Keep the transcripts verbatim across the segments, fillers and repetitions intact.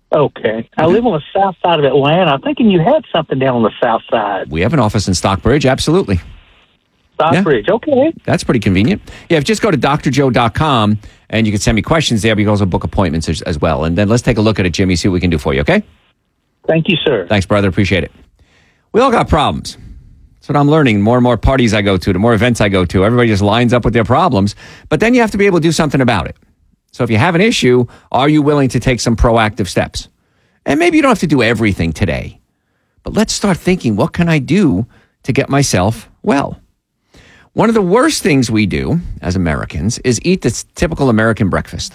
Okay. I live on the south side of Atlanta. I'm thinking you had something down on the south side. We have an office in Stockbridge, absolutely. Stockbridge, yeah. Okay. That's pretty convenient. Yeah, just go to D R joe dot com and you can send me questions there, but you can also book appointments as, as well. And then let's take a look at it, Jimmy, see what we can do for you, okay? Thank you, sir. Thanks, brother. Appreciate it. We all got problems. That's what I'm learning. The more and more parties I go to, the more events I go to, everybody just lines up with their problems. But then you have to be able to do something about it. So if you have an issue, are you willing to take some proactive steps? And maybe you don't have to do everything today, but let's start thinking, what can I do to get myself well? One of the worst things we do as Americans is eat the typical American breakfast.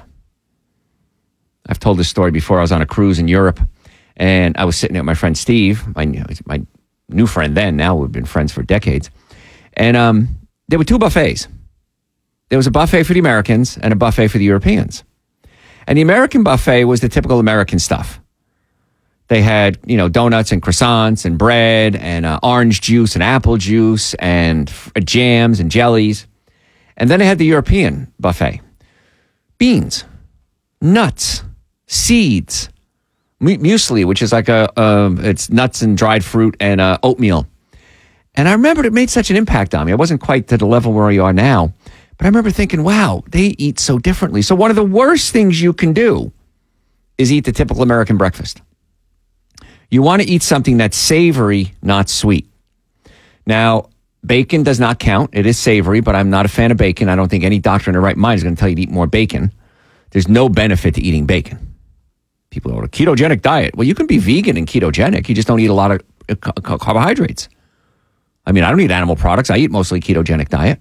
I've told this story before. I was on a cruise in Europe, and I was sitting there with my friend Steve, my, my new friend then. Now we've been friends for decades. And um, there were two buffets. There was a buffet for the Americans and a buffet for the Europeans. And the American buffet was the typical American stuff. They had, you know, donuts and croissants and bread and uh, orange juice and apple juice and f- jams and jellies. And then they had the European buffet. Beans, nuts, seeds, mu- muesli, which is like a, uh, it's nuts and dried fruit and uh, oatmeal. And I remembered it made such an impact on me. I wasn't quite to the level where you are now. But I remember thinking, wow, they eat so differently. So one of the worst things you can do is eat the typical American breakfast. You want to eat something that's savory, not sweet. Now, bacon does not count. It is savory, but I'm not a fan of bacon. I don't think any doctor in their right mind is going to tell you to eat more bacon. There's no benefit to eating bacon. People go to a ketogenic diet. Well, you can be vegan and ketogenic. You just don't eat a lot of uh, carbohydrates. I mean, I don't eat animal products. I eat mostly ketogenic diet.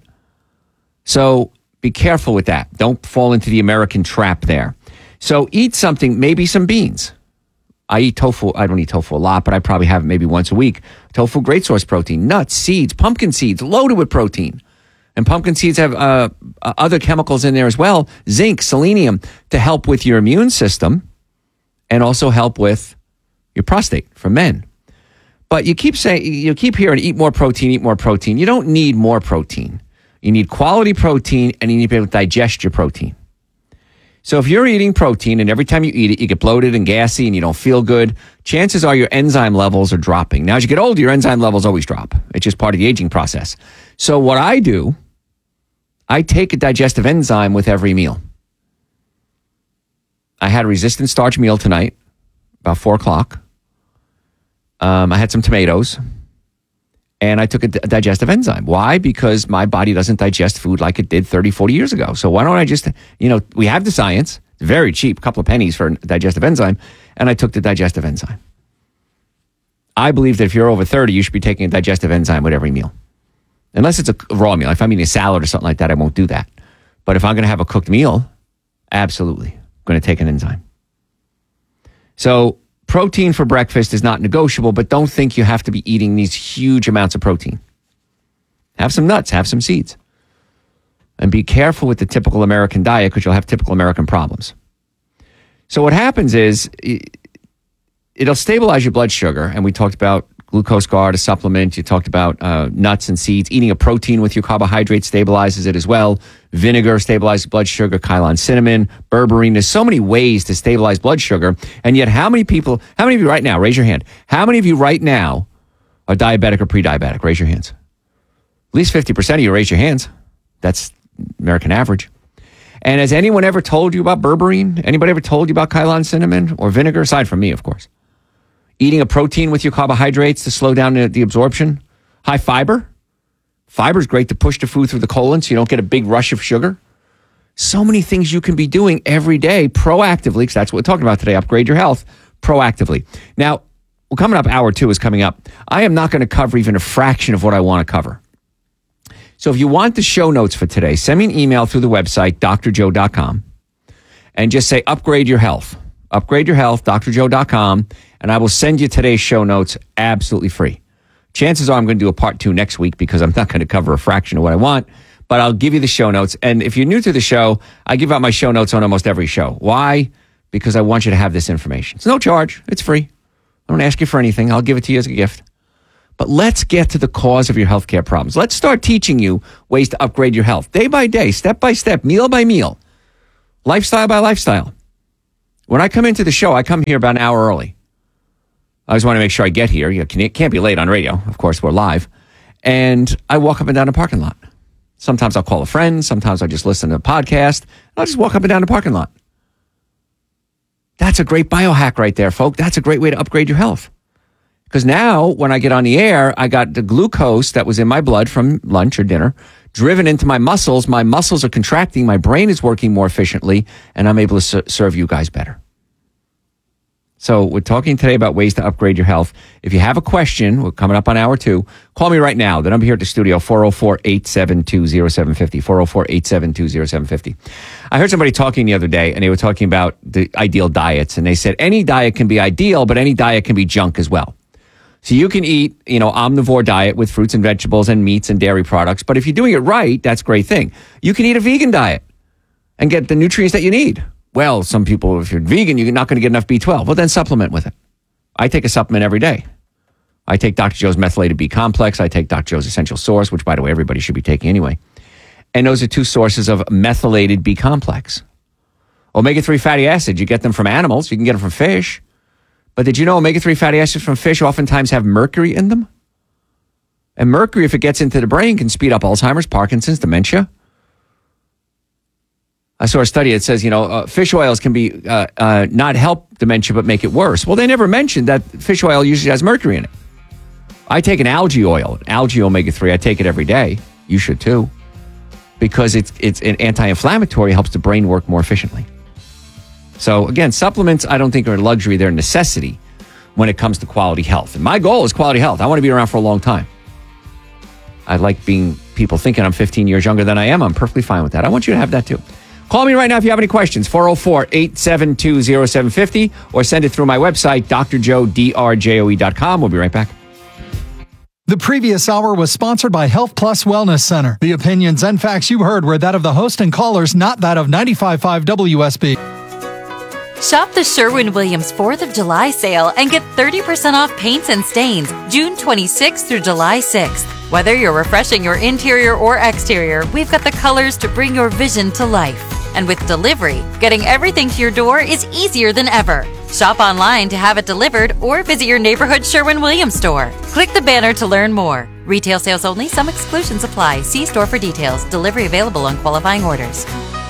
So be careful with that. Don't fall into the American trap there. So eat something, maybe some beans. I eat tofu. I don't eat tofu a lot, but I probably have it maybe once a week. Tofu, great source protein. Nuts, seeds, pumpkin seeds, loaded with protein. And pumpkin seeds have uh, other chemicals in there as well, zinc, selenium, to help with your immune system and also help with your prostate for men. But you keep saying, you keep hearing, eat more protein, eat more protein. You don't need more protein. You need quality protein, and you need to be able to digest your protein. So if you're eating protein and every time you eat it, you get bloated and gassy and you don't feel good, chances are your enzyme levels are dropping. Now, as you get older, your enzyme levels always drop. It's just part of the aging process. So what I do, I take a digestive enzyme with every meal. I had a resistant starch meal tonight, about four o'clock. Um, I had some tomatoes. And I took a, d- a digestive enzyme. Why? Because my body doesn't digest food like it did thirty, forty years ago. So why don't I just, you know, we have the science. It's very cheap, a couple of pennies for a digestive enzyme. And I took the digestive enzyme. I believe that if you're over thirty, you should be taking a digestive enzyme with every meal. Unless it's a raw meal. If I'm eating a salad or something like that, I won't do that. But if I'm going to have a cooked meal, absolutely, I'm going to take an enzyme. So protein for breakfast is not negotiable, but don't think you have to be eating these huge amounts of protein. Have some nuts, have some seeds. And be careful with the typical American diet because you'll have typical American problems. So what happens is it'll stabilize your blood sugar. And we talked about glucose guard, a supplement. You talked about uh, nuts and seeds. Eating a protein with your carbohydrates stabilizes it as well. Vinegar stabilizes blood sugar. Kylan cinnamon, berberine. There's so many ways to stabilize blood sugar. And yet how many people, how many of you right now, raise your hand. How many of you right now are diabetic or pre-diabetic? Raise your hands. At least fifty percent of you raise your hands. That's American average. And has anyone ever told you about berberine? Anybody ever told you about Kylan cinnamon or vinegar? Aside from me, of course. Eating a protein with your carbohydrates to slow down the, the absorption. High fiber. Fiber is great to push the food through the colon so you don't get a big rush of sugar. So many things you can be doing every day proactively, because that's what we're talking about today. Upgrade your health proactively. Now, well, coming up, hour two is coming up. I am not going to cover even a fraction of what I want to cover. So if you want the show notes for today, send me an email through the website, D R joe dot com, and just say upgrade your health. Upgrade your health, D R joe dot com, and I will send you today's show notes absolutely free. Chances are I'm going to do a part two next week because I'm not going to cover a fraction of what I want, but I'll give you the show notes. And if you're new to the show, I give out my show notes on almost every show. Why? Because I want you to have this information. It's no charge. It's free. I don't ask you for anything. I'll give it to you as a gift. But let's get to the cause of your healthcare problems. Let's start teaching you ways to upgrade your health day by day, step by step, meal by meal, lifestyle by lifestyle. When I come into the show, I come here about an hour early. I just want to make sure I get here. You can't be late on radio. Of course, we're live. And I walk up and down the parking lot. Sometimes I'll call a friend. Sometimes I just listen to a podcast. I'll just walk up and down the parking lot. That's a great biohack right there, folks. That's a great way to upgrade your health. Because now when I get on the air, I got the glucose that was in my blood from lunch or dinner driven into my muscles. My muscles are contracting. My brain is working more efficiently, and I'm able to ser- serve you guys better. So we're talking today about ways to upgrade your health. If you have a question, we're coming up on hour two, call me right now. The number here at the studio, four oh four, eight seven two, oh seven five oh, four oh four, eight seven two, oh seven five oh. I heard somebody talking the other day, and they were talking about the ideal diets, and they said any diet can be ideal, but any diet can be junk as well. So you can eat, you know, omnivore diet with fruits and vegetables and meats and dairy products, but if you're doing it right, that's a great thing. You can eat a vegan diet and get the nutrients that you need. Well, some people, if you're vegan, you're not going to get enough B twelve. Well, then supplement with it. I take a supplement every day. I take Doctor Joe's Methylated B Complex. I take Doctor Joe's Essential Source, which, by the way, everybody should be taking anyway. And those are two sources of methylated B Complex. Omega three fatty acids, you get them from animals. You can get them from fish. But did you know omega three fatty acids from fish oftentimes have mercury in them? And mercury, if it gets into the brain, can speed up Alzheimer's, Parkinson's, dementia. I saw a study that says, you know, uh, fish oils can be uh, uh, not help dementia, but make it worse. Well, they never mentioned that fish oil usually has mercury in it. I take an algae oil, algae omega three. I take it every day. You should too. Because it's it's an anti-inflammatory, helps the brain work more efficiently. So again, supplements, I don't think are a luxury. They're a necessity when it comes to quality health. And my goal is quality health. I want to be around for a long time. I like being people thinking I'm fifteen years younger than I am. I'm perfectly fine with that. I want you to have that too. Call me right now if you have any questions, four oh four, eight seven two, oh seven five oh, or send it through my website, d r joe d r joe dot com. We'll be right back. The previous hour was sponsored by Health Plus Wellness Center. The opinions and facts you heard were that of the host and callers, not that of ninety-five point five W S B. Shop the Sherwin-Williams fourth of July sale and get thirty percent off paints and stains June twenty-sixth through July sixth. Whether you're refreshing your interior or exterior, we've got the colors to bring your vision to life. And with delivery, getting everything to your door is easier than ever. Shop online to have it delivered or visit your neighborhood Sherwin-Williams store. Click the banner to learn more. Retail sales only. Some exclusions apply. See store for details. Delivery available on qualifying orders.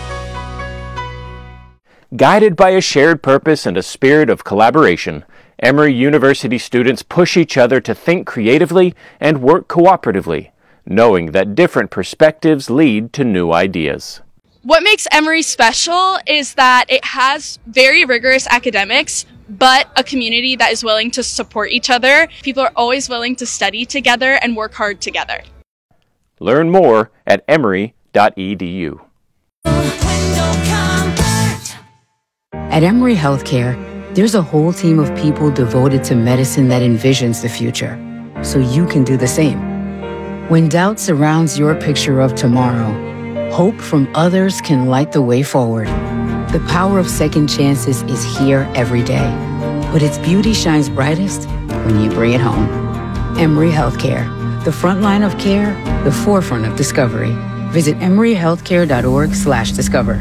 Guided by a shared purpose and a spirit of collaboration, Emory University students push each other to think creatively and work cooperatively, knowing that different perspectives lead to new ideas. What makes Emory special is that it has very rigorous academics, but a community that is willing to support each other. People are always willing to study together and work hard together. Learn more at emory dot e d u. At Emory Healthcare, there's a whole team of people devoted to medicine that envisions the future, so you can do the same. When doubt surrounds your picture of tomorrow, hope from others can light the way forward. The power of second chances is here every day, but its beauty shines brightest when you bring it home. Emory Healthcare, the front line of care, the forefront of discovery. Visit emory healthcare dot org slash discover.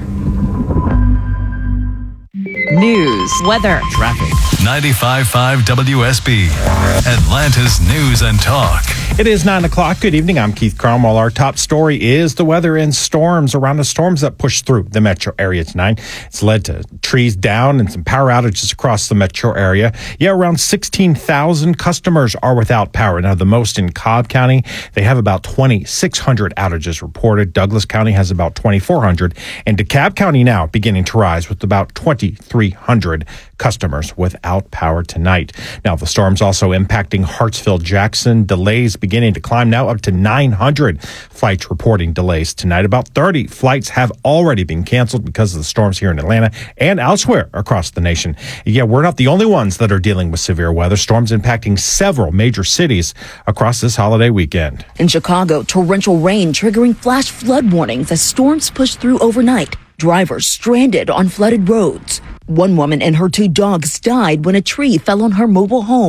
News, weather, traffic. ninety-five point five W S B, Atlanta's News and Talk. It is nine o'clock. Good evening. I'm Keith Cromwell. Our top story is the weather and storms around the storms that pushed through the metro area tonight. It's led to trees down and some power outages across the metro area. Yeah, around sixteen thousand customers are without power. Now, the most in Cobb County. They have about twenty-six hundred outages reported. Douglas County has about twenty-four hundred. And DeKalb County now beginning to rise with about twenty-three hundred customers without power tonight. Now, the storm's also impacting Hartsville-Jackson. Delays beginning to climb now up to nine hundred flights reporting delays tonight. About thirty flights have already been canceled because of the storms here in Atlanta and elsewhere across the nation. Yeah, we're not the only ones that are dealing with severe weather. Storms impacting several major cities across this holiday weekend. In Chicago, torrential rain triggering flash flood warnings as storms push through overnight. Drivers stranded on flooded roads. One woman and her two dogs died when a tree fell on her mobile home.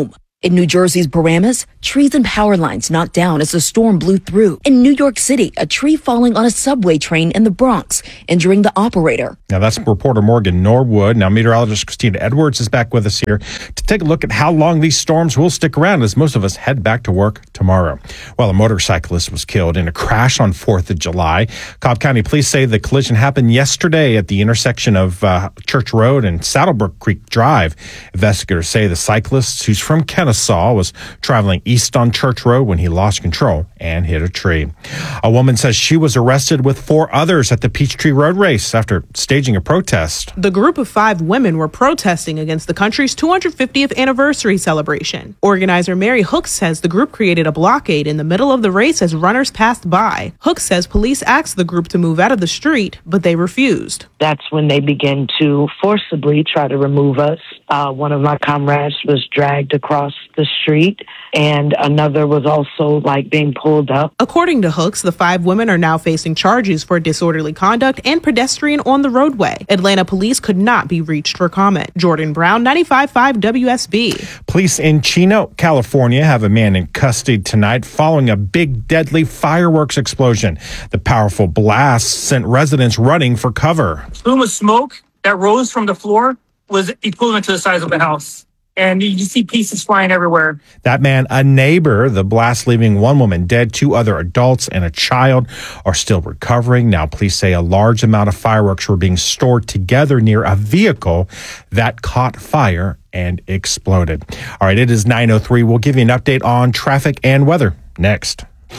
In New Jersey's Paramus, trees and power lines knocked down as the storm blew through. In New York City, a tree falling on a subway train in the Bronx, injuring the operator. Now, that's reporter Morgan Norwood. Now, meteorologist Christina Edwards is back with us here to take a look at how long these storms will stick around as most of us head back to work tomorrow. Well, a motorcyclist was killed in a crash on fourth of July. Cobb County Police say the collision happened yesterday at the intersection of uh, Church Road and Saddlebrook Creek Drive. Investigators say the cyclist, who's from Kennesaw, was traveling east on Church Road when he lost control and hit a tree. A woman says she was arrested with four others at the Peachtree Road Race after staging a protest. The group of five women were protesting against the country's two hundred fiftieth anniversary celebration. Organizer Mary Hooks says the group created a blockade in the middle of the race as runners passed by. Hooks says police asked the group to move out of the street, but they refused. That's when they began to forcibly try to remove us. Uh, one of my comrades was dragged across the street, and another was also like being pulled up. According to Hooks, the five women are now facing charges for disorderly conduct and pedestrian on the roadway. Atlanta police could not be reached for comment. Jordan Brown, ninety-five point five W S B. Police in Chino, California have a man in custody tonight following a big deadly fireworks explosion. The powerful blast sent residents running for cover. The plume of smoke that rose from the floor was equivalent to the size of the house. And you see pieces flying everywhere. That man, a neighbor, the blast leaving one woman dead, two other adults and a child are still recovering. Now, police say a large amount of fireworks were being stored together near a vehicle that caught fire and exploded. All right, it is nine oh three. We'll give you an update on traffic and weather next.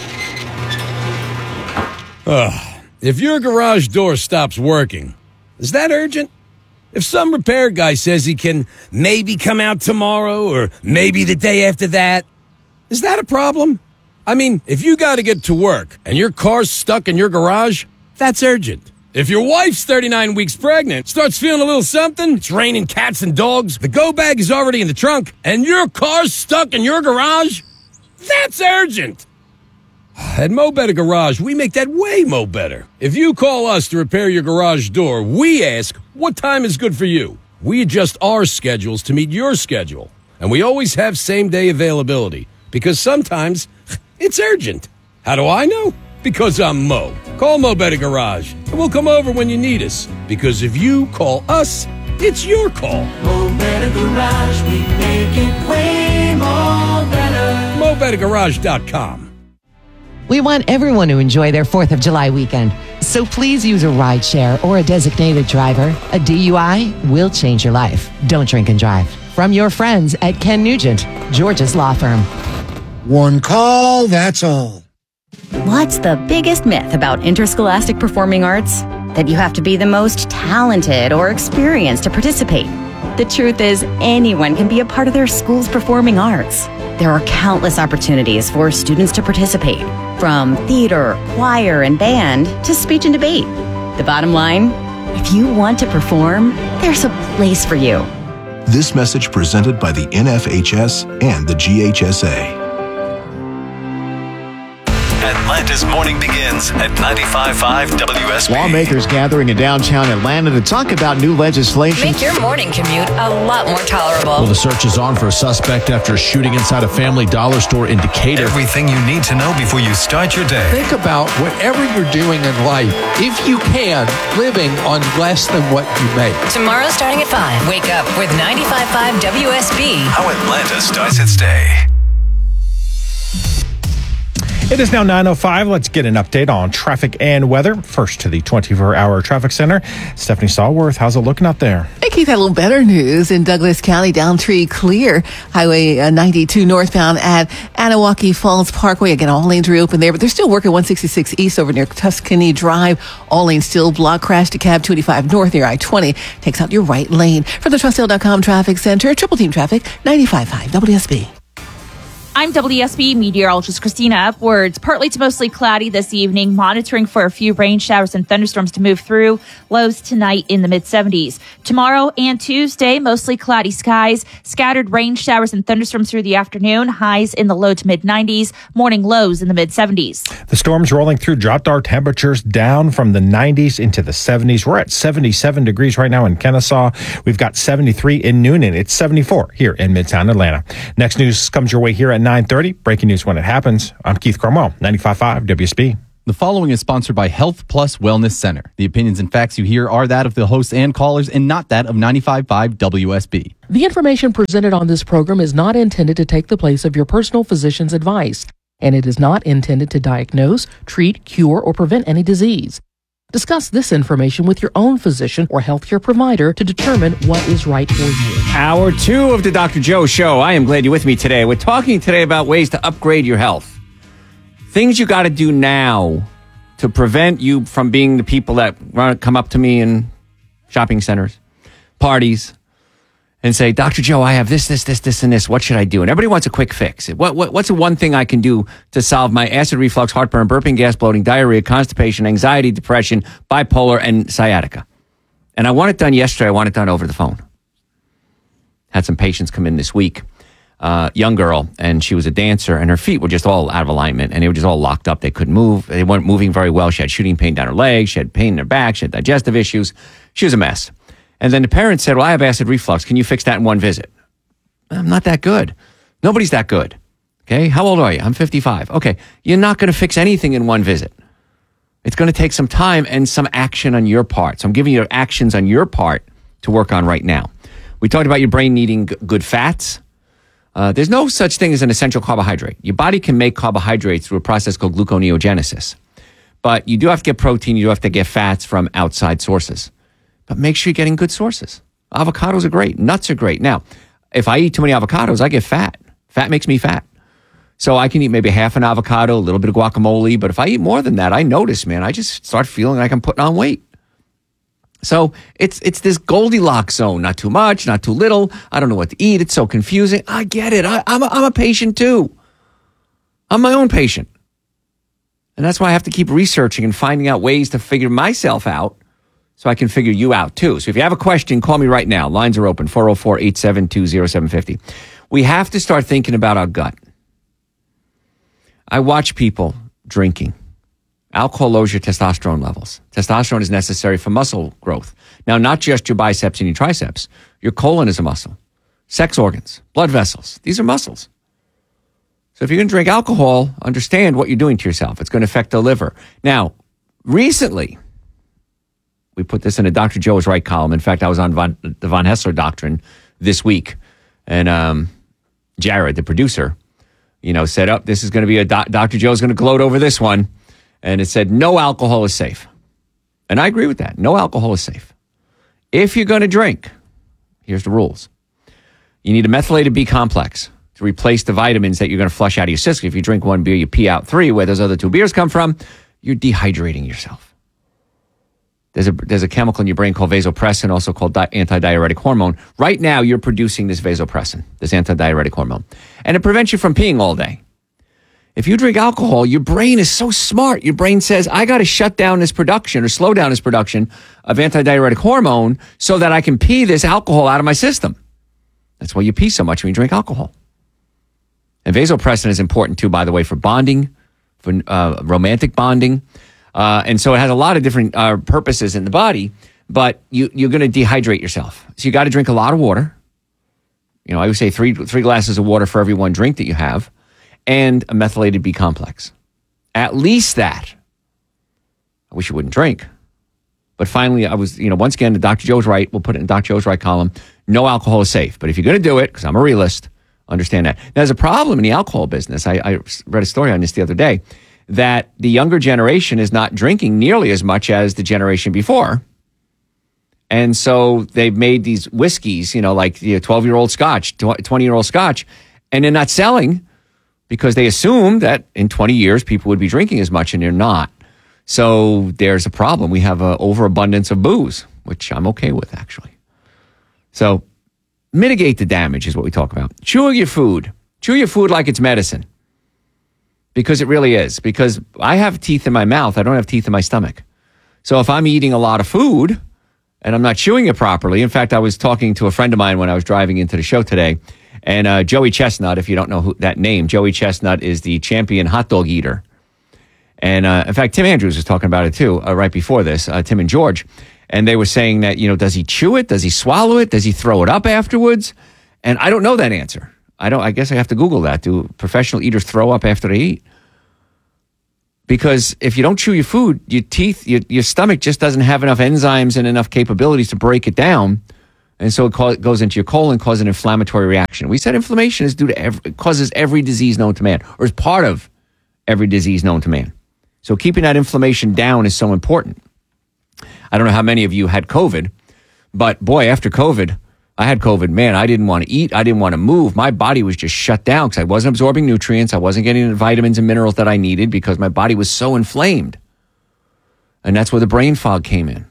Ugh. If your garage door stops working, is that urgent? If some repair guy says he can maybe come out tomorrow or maybe the day after that, is that a problem? I mean, if you got to get to work and your car's stuck in your garage, that's urgent. If your wife's thirty-nine weeks pregnant, starts feeling a little something, it's raining cats and dogs, the go bag is already in the trunk, and your car's stuck in your garage, that's urgent. At Mo Better Garage, we make that way mo better. If you call us to repair your garage door, we ask, what time is good for you? We adjust our schedules to meet your schedule. And we always have same-day availability, because sometimes it's urgent. How do I know? Because I'm Mo. Call Mo Better Garage, and we'll come over when you need us. Because if you call us, it's your call. Mo Better Garage, we make it way more better. Mo Better Garage dot com. We want everyone to enjoy their fourth of July weekend. So please use a rideshare or a designated driver. A D U I will change your life. Don't drink and drive. From your friends at Ken Nugent, Georgia's law firm. One call, that's all. What's the biggest myth about interscholastic performing arts? That you have to be the most talented or experienced to participate. The truth is, anyone can be a part of their school's performing arts. There are countless opportunities for students to participate, from theater, choir, and band to speech and debate. The bottom line, if you want to perform, there's a place for you. This message presented by the N F H S and the G H S A. Atlanta's morning begins at ninety-five point five W S B. Lawmakers gathering in downtown Atlanta to talk about new legislation. Make your morning commute a lot more tolerable. Well, the search is on for a suspect after a shooting inside a Family Dollar store in Decatur. Everything you need to know before you start your day. Think about whatever you're doing in life, if you can, living on less than what you make. Tomorrow starting at five, wake up with ninety-five point five W S B. How Atlanta starts its day. It is now nine oh five. Let's get an update on traffic and weather. First to the twenty-four hour traffic center. Stephanie Stallworth, how's it looking out there? Hey, Keith, had a little better news in Douglas County. Downtree clear. Highway uh, ninety-two northbound at Anahuac Falls Parkway. Again, all lanes reopened there, but they're still working one sixty-six east over near Tuscany Drive. All lanes still blocked. Crash to cab twenty-five north near I twenty. Takes out your right lane. From the Trustdale dot com traffic center, triple team traffic, ninety-five point five W S B. I'm W S B meteorologist Christina Upwards. Partly to mostly cloudy this evening, monitoring for a few rain showers and thunderstorms to move through. Lows tonight in the mid seventies. Tomorrow and Tuesday, mostly cloudy skies, scattered rain showers and thunderstorms through the afternoon. Highs in the low to mid nineties, morning lows in the mid seventies. The storms rolling through dropped our temperatures down from the nineties into the seventies. We're at seventy-seven degrees right now in Kennesaw. We've got seventy-three in Noonan. It's seventy-four here in Midtown Atlanta. Next news comes your way here at nine thirty. Breaking news when it happens. I'm Keith Cromwell, ninety-five point five W S B. The following is sponsored by Health Plus Wellness Center. The opinions and facts you hear are that of the hosts and callers and not that of ninety-five point five W S B. The information presented on this program is not intended to take the place of your personal physician's advice, and it is not intended to diagnose, treat, cure, or prevent any disease. Discuss this information with your own physician or healthcare provider to determine what is right for you. Hour two of the Doctor Joe Show. I am glad you're with me today. We're talking today about ways to upgrade your health. Things you got to do now to prevent you from being the people that run, come up to me in shopping centers, parties, and say, Doctor Joe, I have this, this, this, this, and this. What should I do? And everybody wants a quick fix. What, what, what's the one thing I can do to solve my acid reflux, heartburn, burping, gas, bloating, diarrhea, constipation, anxiety, depression, bipolar, and sciatica? And I want it done yesterday. I want it done over the phone. Had some patients come in this week. Uh, young girl, and she was a dancer, and her feet were just all out of alignment, and they were just all locked up. They couldn't move. They weren't moving very well. She had shooting pain down her legs. She had pain in her back. She had digestive issues. She was a mess. And then the parents said, well, I have acid reflux. Can you fix that in one visit? I'm not that good. Nobody's that good. Okay. How old are you? I'm fifty-five. Okay. You're not going to fix anything in one visit. It's going to take some time and some action on your part. So I'm giving you actions on your part to work on right now. We talked about your brain needing g- good fats. Uh, there's no such thing as an essential carbohydrate. Your body can make carbohydrates through a process called gluconeogenesis. But you do have to get protein. You do have to get fats from outside sources. But make sure you're getting good sources. Avocados are great. Nuts are great. Now, if I eat too many avocados, I get fat. Fat makes me fat. So I can eat maybe half an avocado, a little bit of guacamole. But if I eat more than that, I notice, man, I just start feeling like I'm putting on weight. So it's it's this Goldilocks zone. Not too much, not too little. I don't know what to eat. It's so confusing. I get it. I, I'm, a, I'm a patient too. I'm my own patient. And that's why I have to keep researching and finding out ways to figure myself out so I can figure you out too. So if you have a question, call me right now. Lines are open, four oh four, eight seven two, oh seven five oh. We have to start thinking about our gut. I watch people drinking. Alcohol lowers your testosterone levels. Testosterone is necessary for muscle growth. Now, not just your biceps and your triceps. Your colon is a muscle. Sex organs, blood vessels, these are muscles. So if you're going to drink alcohol, understand what you're doing to yourself. It's going to affect the liver. Now, recently, we put this in a Doctor Joe is Right column. In fact, I was on Von, the Von Hessler Doctrine this week. And um, Jared, the producer, you know, said, oh, this is going to be a doc- Doctor Joe's going to gloat over this one. And it said, no alcohol is safe. And I agree with that. No alcohol is safe. If you're going to drink, here's the rules. You need a methylated B complex to replace the vitamins that you're going to flush out of your system. If you drink one beer, you pee out three. Where those other two beers come from, you're dehydrating yourself. There's a there's a chemical in your brain called vasopressin, also called di- antidiuretic hormone. Right now, you're producing this vasopressin, this antidiuretic hormone. And it prevents you from peeing all day. If you drink alcohol, your brain is so smart. Your brain says, I got to shut down this production or slow down this production of antidiuretic hormone so that I can pee this alcohol out of my system. That's why you pee so much when you drink alcohol. And vasopressin is important too, by the way, for bonding, for uh, romantic bonding. Uh, and so it has a lot of different uh, purposes in the body, but you, you're going to dehydrate yourself. So you got to drink a lot of water. You know, I would say three three glasses of water for every one drink that you have. And a methylated B complex. At least that. I wish you wouldn't drink. But finally, I was, you know, once again, the Doctor Joe's Right. We'll put it in Doctor Joe's Right column. No alcohol is safe. But if you're going to do it, because I'm a realist, understand that. Now, there's a problem in the alcohol business. I, I read a story on this the other day, that the younger generation is not drinking nearly as much as the generation before. And so they've made these whiskeys, you know, like the twelve-year-old scotch, twenty-year-old scotch, and they're not selling because they assume that in twenty years, people would be drinking as much, and they're not. So there's a problem. We have an overabundance of booze, which I'm okay with, actually. So mitigate the damage is what we talk about. Chewing your food. Chew your food like it's medicine. Because it really is. Because I have teeth in my mouth. I don't have teeth in my stomach. So if I'm eating a lot of food and I'm not chewing it properly. In fact, I was talking to a friend of mine when I was driving into the show today. And uh, Joey Chestnut, if you don't know who, that name, Joey Chestnut is the champion hot dog eater. And uh, in fact, Tim Andrews was talking about it too, uh, right before this, uh, Tim and George. And they were saying that, you know, does he chew it? Does he swallow it? Does he throw it up afterwards? And I don't know that answer. I don't, I guess I have to Google that. Do professional eaters throw up after they eat? Because if you don't chew your food, your teeth, your, your stomach just doesn't have enough enzymes and enough capabilities to break it down. And so it, co- it goes into your colon, causes an inflammatory reaction. We said inflammation is due to every, causes every disease known to man, or is part of every disease known to man. So keeping that inflammation down is so important. I don't know how many of you had COVID, but boy, after COVID, I had COVID. Man, I didn't want to eat. I didn't want to move. My body was just shut down because I wasn't absorbing nutrients. I wasn't getting the vitamins and minerals that I needed because my body was so inflamed. And that's where the brain fog came in.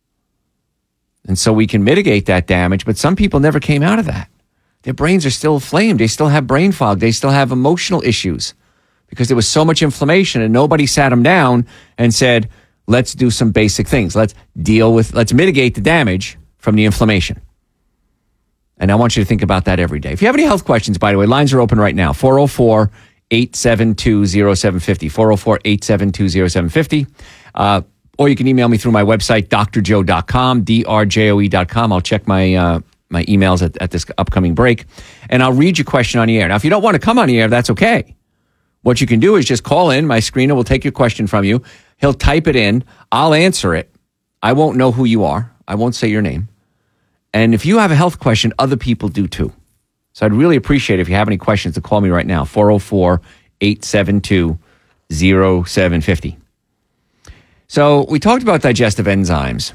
And so we can mitigate that damage, but some people never came out of that. Their brains are still inflamed. They still have brain fog. They still have emotional issues because there was so much inflammation and nobody sat them down and said, let's do some basic things. Let's deal with, let's mitigate the damage from the inflammation. And I want you to think about that every day. If you have any health questions, by the way, lines are open right now. four oh four, eight seven two, oh seven five oh. four oh four, eight seven two, oh seven five oh. Uh, or you can email me through my website, d r joe dot com, D R J O E dot com. I'll check my uh, my emails at, at this upcoming break. And I'll read your question on the air. Now, if you don't want to come on the air, that's okay. What you can do is just call in. My screener will take your question from you. He'll type it in. I'll answer it. I won't know who you are. I won't say your name. And if you have a health question, other people do too. So I'd really appreciate it if you have any questions to call me right now, four oh four, eight seven two, oh seven five oh. So we talked about digestive enzymes.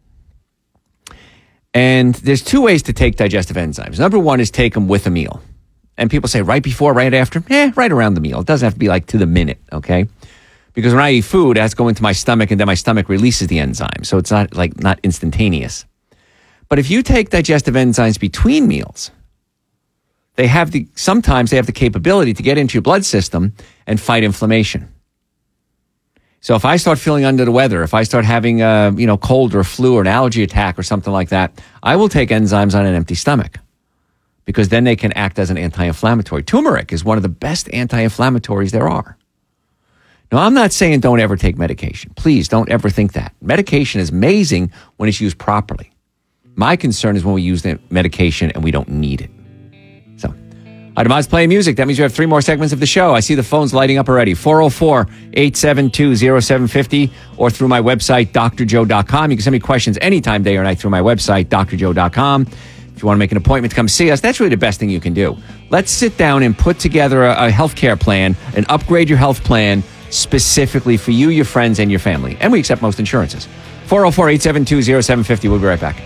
And there's two ways to take digestive enzymes. Number one is take them with a meal. And people say right before, right after. Eh, right around the meal. It doesn't have to be like to the minute, okay? Because when I eat food, it has to go into my stomach and then my stomach releases the enzyme. So it's not like not instantaneous. But if you take digestive enzymes between meals, they have the sometimes they have the capability to get into your blood system and fight inflammation. So if I start feeling under the weather, if I start having a you know cold or flu or an allergy attack or something like that, I will take enzymes on an empty stomach because then they can act as an anti-inflammatory. Turmeric is one of the best anti-inflammatories there are. Now, I'm not saying don't ever take medication. Please don't ever think that. Medication is amazing when it's used properly. My concern is when we use the medication and we don't need it. So, Adamaz playing music. That means we have three more segments of the show. I see the phones lighting up already. four oh four, eight seven two, oh seven five oh or through my website, d r joe dot com. You can send me questions anytime, day or night, through my website, d r joe dot com. If you want to make an appointment to come see us, that's really the best thing you can do. Let's sit down and put together a, a healthcare plan and upgrade your health plan specifically for you, your friends, and your family. And we accept most insurances. four oh four, eight seven two, oh seven five oh. We'll be right back.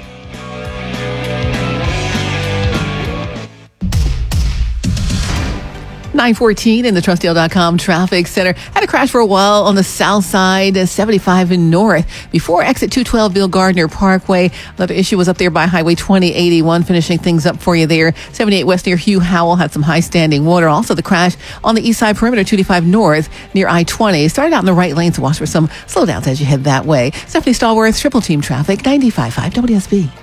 nine fourteen in the Trustdale dot com traffic center. Had a crash for a while on the south side, seventy-five and north. Before exit two twelve Bill Gardner Parkway. Another issue was up there by Highway twenty eighty-one, finishing things up for you there. seventy-eight west near Hugh Howell had some high standing water. Also the crash on the east side perimeter, two eighty-five north near I twenty. Started out in the right lane, so watch for some slowdowns as you head that way. Stephanie Stallworth, Triple Team Traffic, ninety-five point five W S B.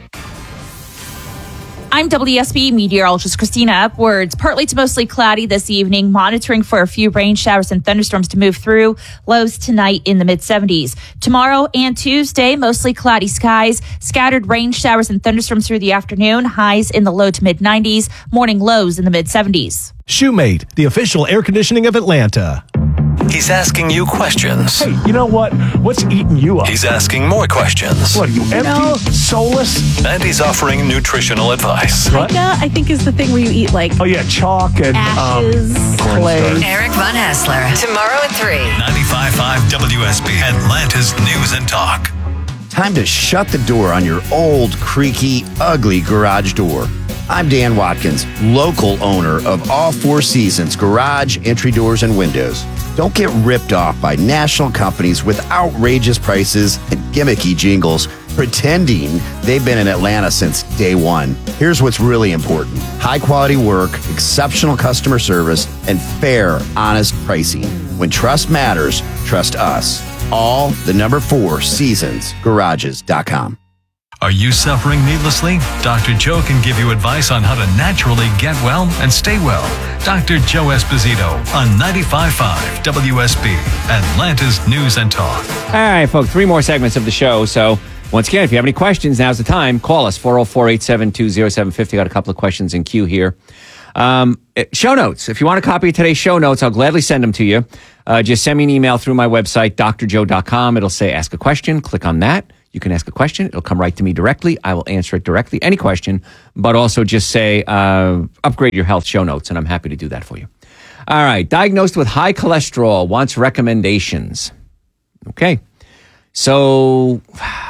I'm W S B meteorologist Christina Upwards. Partly to mostly cloudy this evening, monitoring for a few rain showers and thunderstorms to move through. Lows tonight in the mid seventies. Tomorrow and Tuesday, mostly cloudy skies. Scattered rain showers and thunderstorms through the afternoon. Highs in the low to mid nineties. Morning lows in the mid seventies. Shoemate, the official air conditioning of Atlanta. He's asking you questions. Hey, you know what? What's eating you up? He's asking more questions. What are you, empty? No. Soulless? And he's offering nutritional advice. Pica, I think, is the thing where you eat like... Oh, yeah, chalk and... Ashes, um, clay. Eric Von Hassler, tomorrow at three. ninety-five point five W S B, Atlanta's News and Talk. Time to shut the door on your old, creaky, ugly garage door. I'm Dan Watkins, local owner of All Four Seasons Garage, Entry Doors, and Windows. Don't get ripped off by national companies with outrageous prices and gimmicky jingles pretending they've been in Atlanta since day one. Here's what's really important. High quality work, exceptional customer service, and fair, honest pricing. When trust matters, trust us. All the number four seasons garages dot com. Are you suffering needlessly? Doctor Joe can give you advice on how to naturally get well and stay well. Doctor Joe Esposito on ninety-five point five W S B, Atlanta's News and Talk. All right, folks, three more segments of the show. So, once again, if you have any questions, now's the time. Call us, four oh four, eight seven two, oh seven five oh. Got a couple of questions in queue here. Um, show notes. If you want a copy of today's show notes, I'll gladly send them to you. Uh, just send me an email through my website, D R joe dot com. It'll say ask a question. Click on that. You can ask a question. It'll come right to me directly. I will answer it directly. Any question, but also just say uh, upgrade your health show notes, and I'm happy to do that for you. All right. Diagnosed with high cholesterol, wants recommendations. Okay. So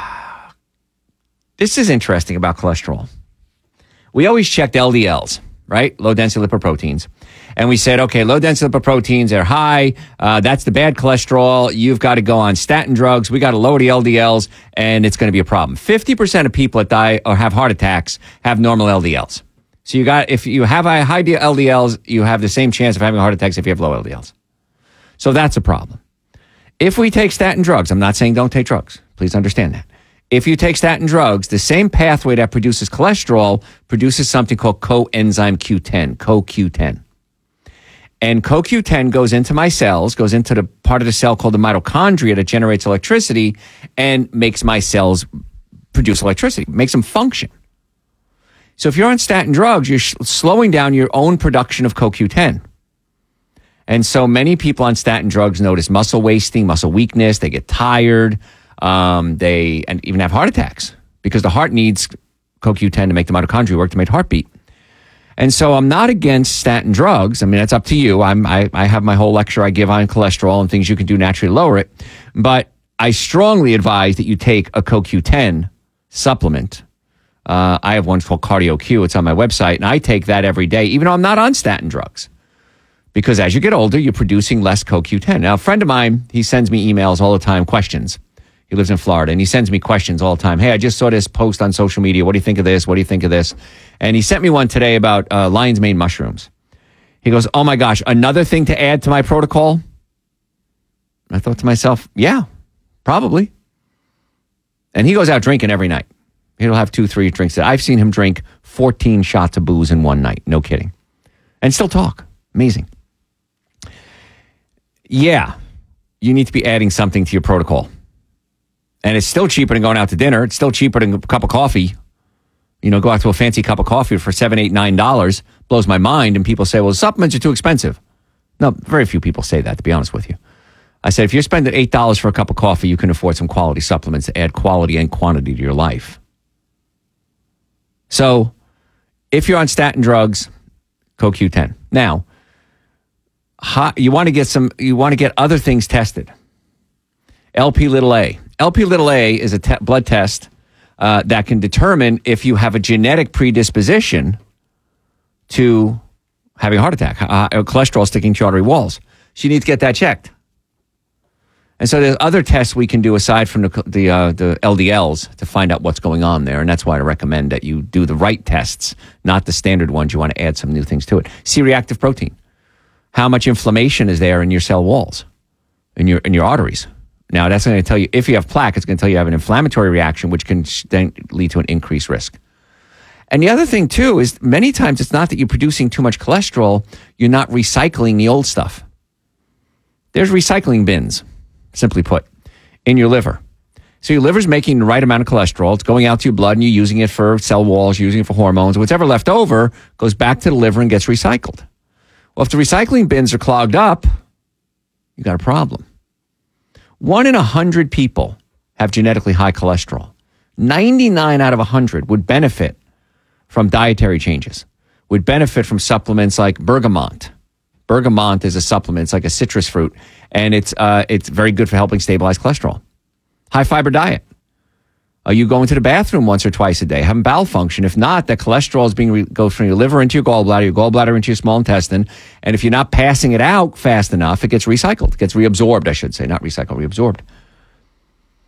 this is interesting about cholesterol. We always checked L D Ls, right? Low density lipoproteins. And we said, okay, low density lipoproteins are high. Uh, that's the bad cholesterol. You've got to go on statin drugs. We got to lower the L D Ls, and it's going to be a problem. fifty percent of people that die or have heart attacks have normal L D Ls. So you got, if you have a high L D Ls, you have the same chance of having heart attacks if you have low L D Ls. So that's a problem. If we take statin drugs, I'm not saying don't take drugs. Please understand that. If you take statin drugs, the same pathway that produces cholesterol produces something called coenzyme Q ten, C O Q ten. And C O Q ten goes into my cells, goes into the part of the cell called the mitochondria that generates electricity and makes my cells produce electricity, makes them function. So if you're on statin drugs, you're sh- slowing down your own production of C O Q ten. And so many people on statin drugs notice muscle wasting, muscle weakness, they get tired, um, they and even have heart attacks because the heart needs C O Q ten to make the mitochondria work to make the heart beat. And so I'm not against statin drugs. I mean, that's up to you. I'm, I, I have my whole lecture I give on cholesterol and things you can do naturally to lower it. But I strongly advise that you take a C O Q ten supplement. Uh, I have one called Cardio Q. It's on my website. And I take that every day, even though I'm not on statin drugs. Because as you get older, you're producing less C O Q ten. Now, a friend of mine, he sends me emails all the time, questions. He lives in Florida, and he sends me questions all the time. Hey, I just saw this post on social media. What do you think of this? What do you think of this? And he sent me one today about uh, lion's mane mushrooms. He goes, oh my gosh, another thing to add to my protocol? I thought to myself, yeah, probably. And he goes out drinking every night. He'll have two, three drinks. I've seen him drink fourteen shots of booze in one night. No kidding. And still talk. Amazing. Yeah, you need to be adding something to your protocol. And it's still cheaper than going out to dinner. It's still cheaper than a cup of coffee. You know, go out to a fancy cup of coffee for seven, eight, nine dollars. Blows my mind. And people say, well, supplements are too expensive. No, very few people say that, to be honest with you. I said, if you're spending eight dollars for a cup of coffee, you can afford some quality supplements to add quality and quantity to your life. So if you're on statin drugs, C O Q ten. Now, hot, you want to get some, you want to get other things tested. L P little a. L P little a is a te- blood test uh, that can determine if you have a genetic predisposition to having a heart attack, uh, cholesterol sticking to your artery walls. So you need to get that checked. And so there's other tests we can do aside from the the, uh, the L D Ls to find out what's going on there. And that's why I recommend that you do the right tests, not the standard ones. You want to add some new things to it. C-reactive protein. How much inflammation is there in your cell walls, in your in your arteries? Now, that's going to tell you, if you have plaque, it's going to tell you you have an inflammatory reaction, which can then lead to an increased risk. And the other thing, too, is many times it's not that you're producing too much cholesterol, you're not recycling the old stuff. There's recycling bins, simply put, in your liver. So your liver's making the right amount of cholesterol. It's going out to your blood, and you're using it for cell walls, you're using it for hormones. Whatever left over goes back to the liver and gets recycled. Well, if the recycling bins are clogged up, you got a problem. One in a hundred people have genetically high cholesterol. ninety-nine out of one hundred would benefit from dietary changes, would benefit from supplements like bergamot. Bergamot is a supplement. It's like a citrus fruit, and it's uh, it's very good for helping stabilize cholesterol. High fiber diet. Are you going to the bathroom once or twice a day? Having bowel function. If not, that cholesterol is being re- goes from your liver into your gallbladder, your gallbladder into your small intestine. And if you're not passing it out fast enough, it gets recycled. It gets reabsorbed, I should say. Not recycled, reabsorbed.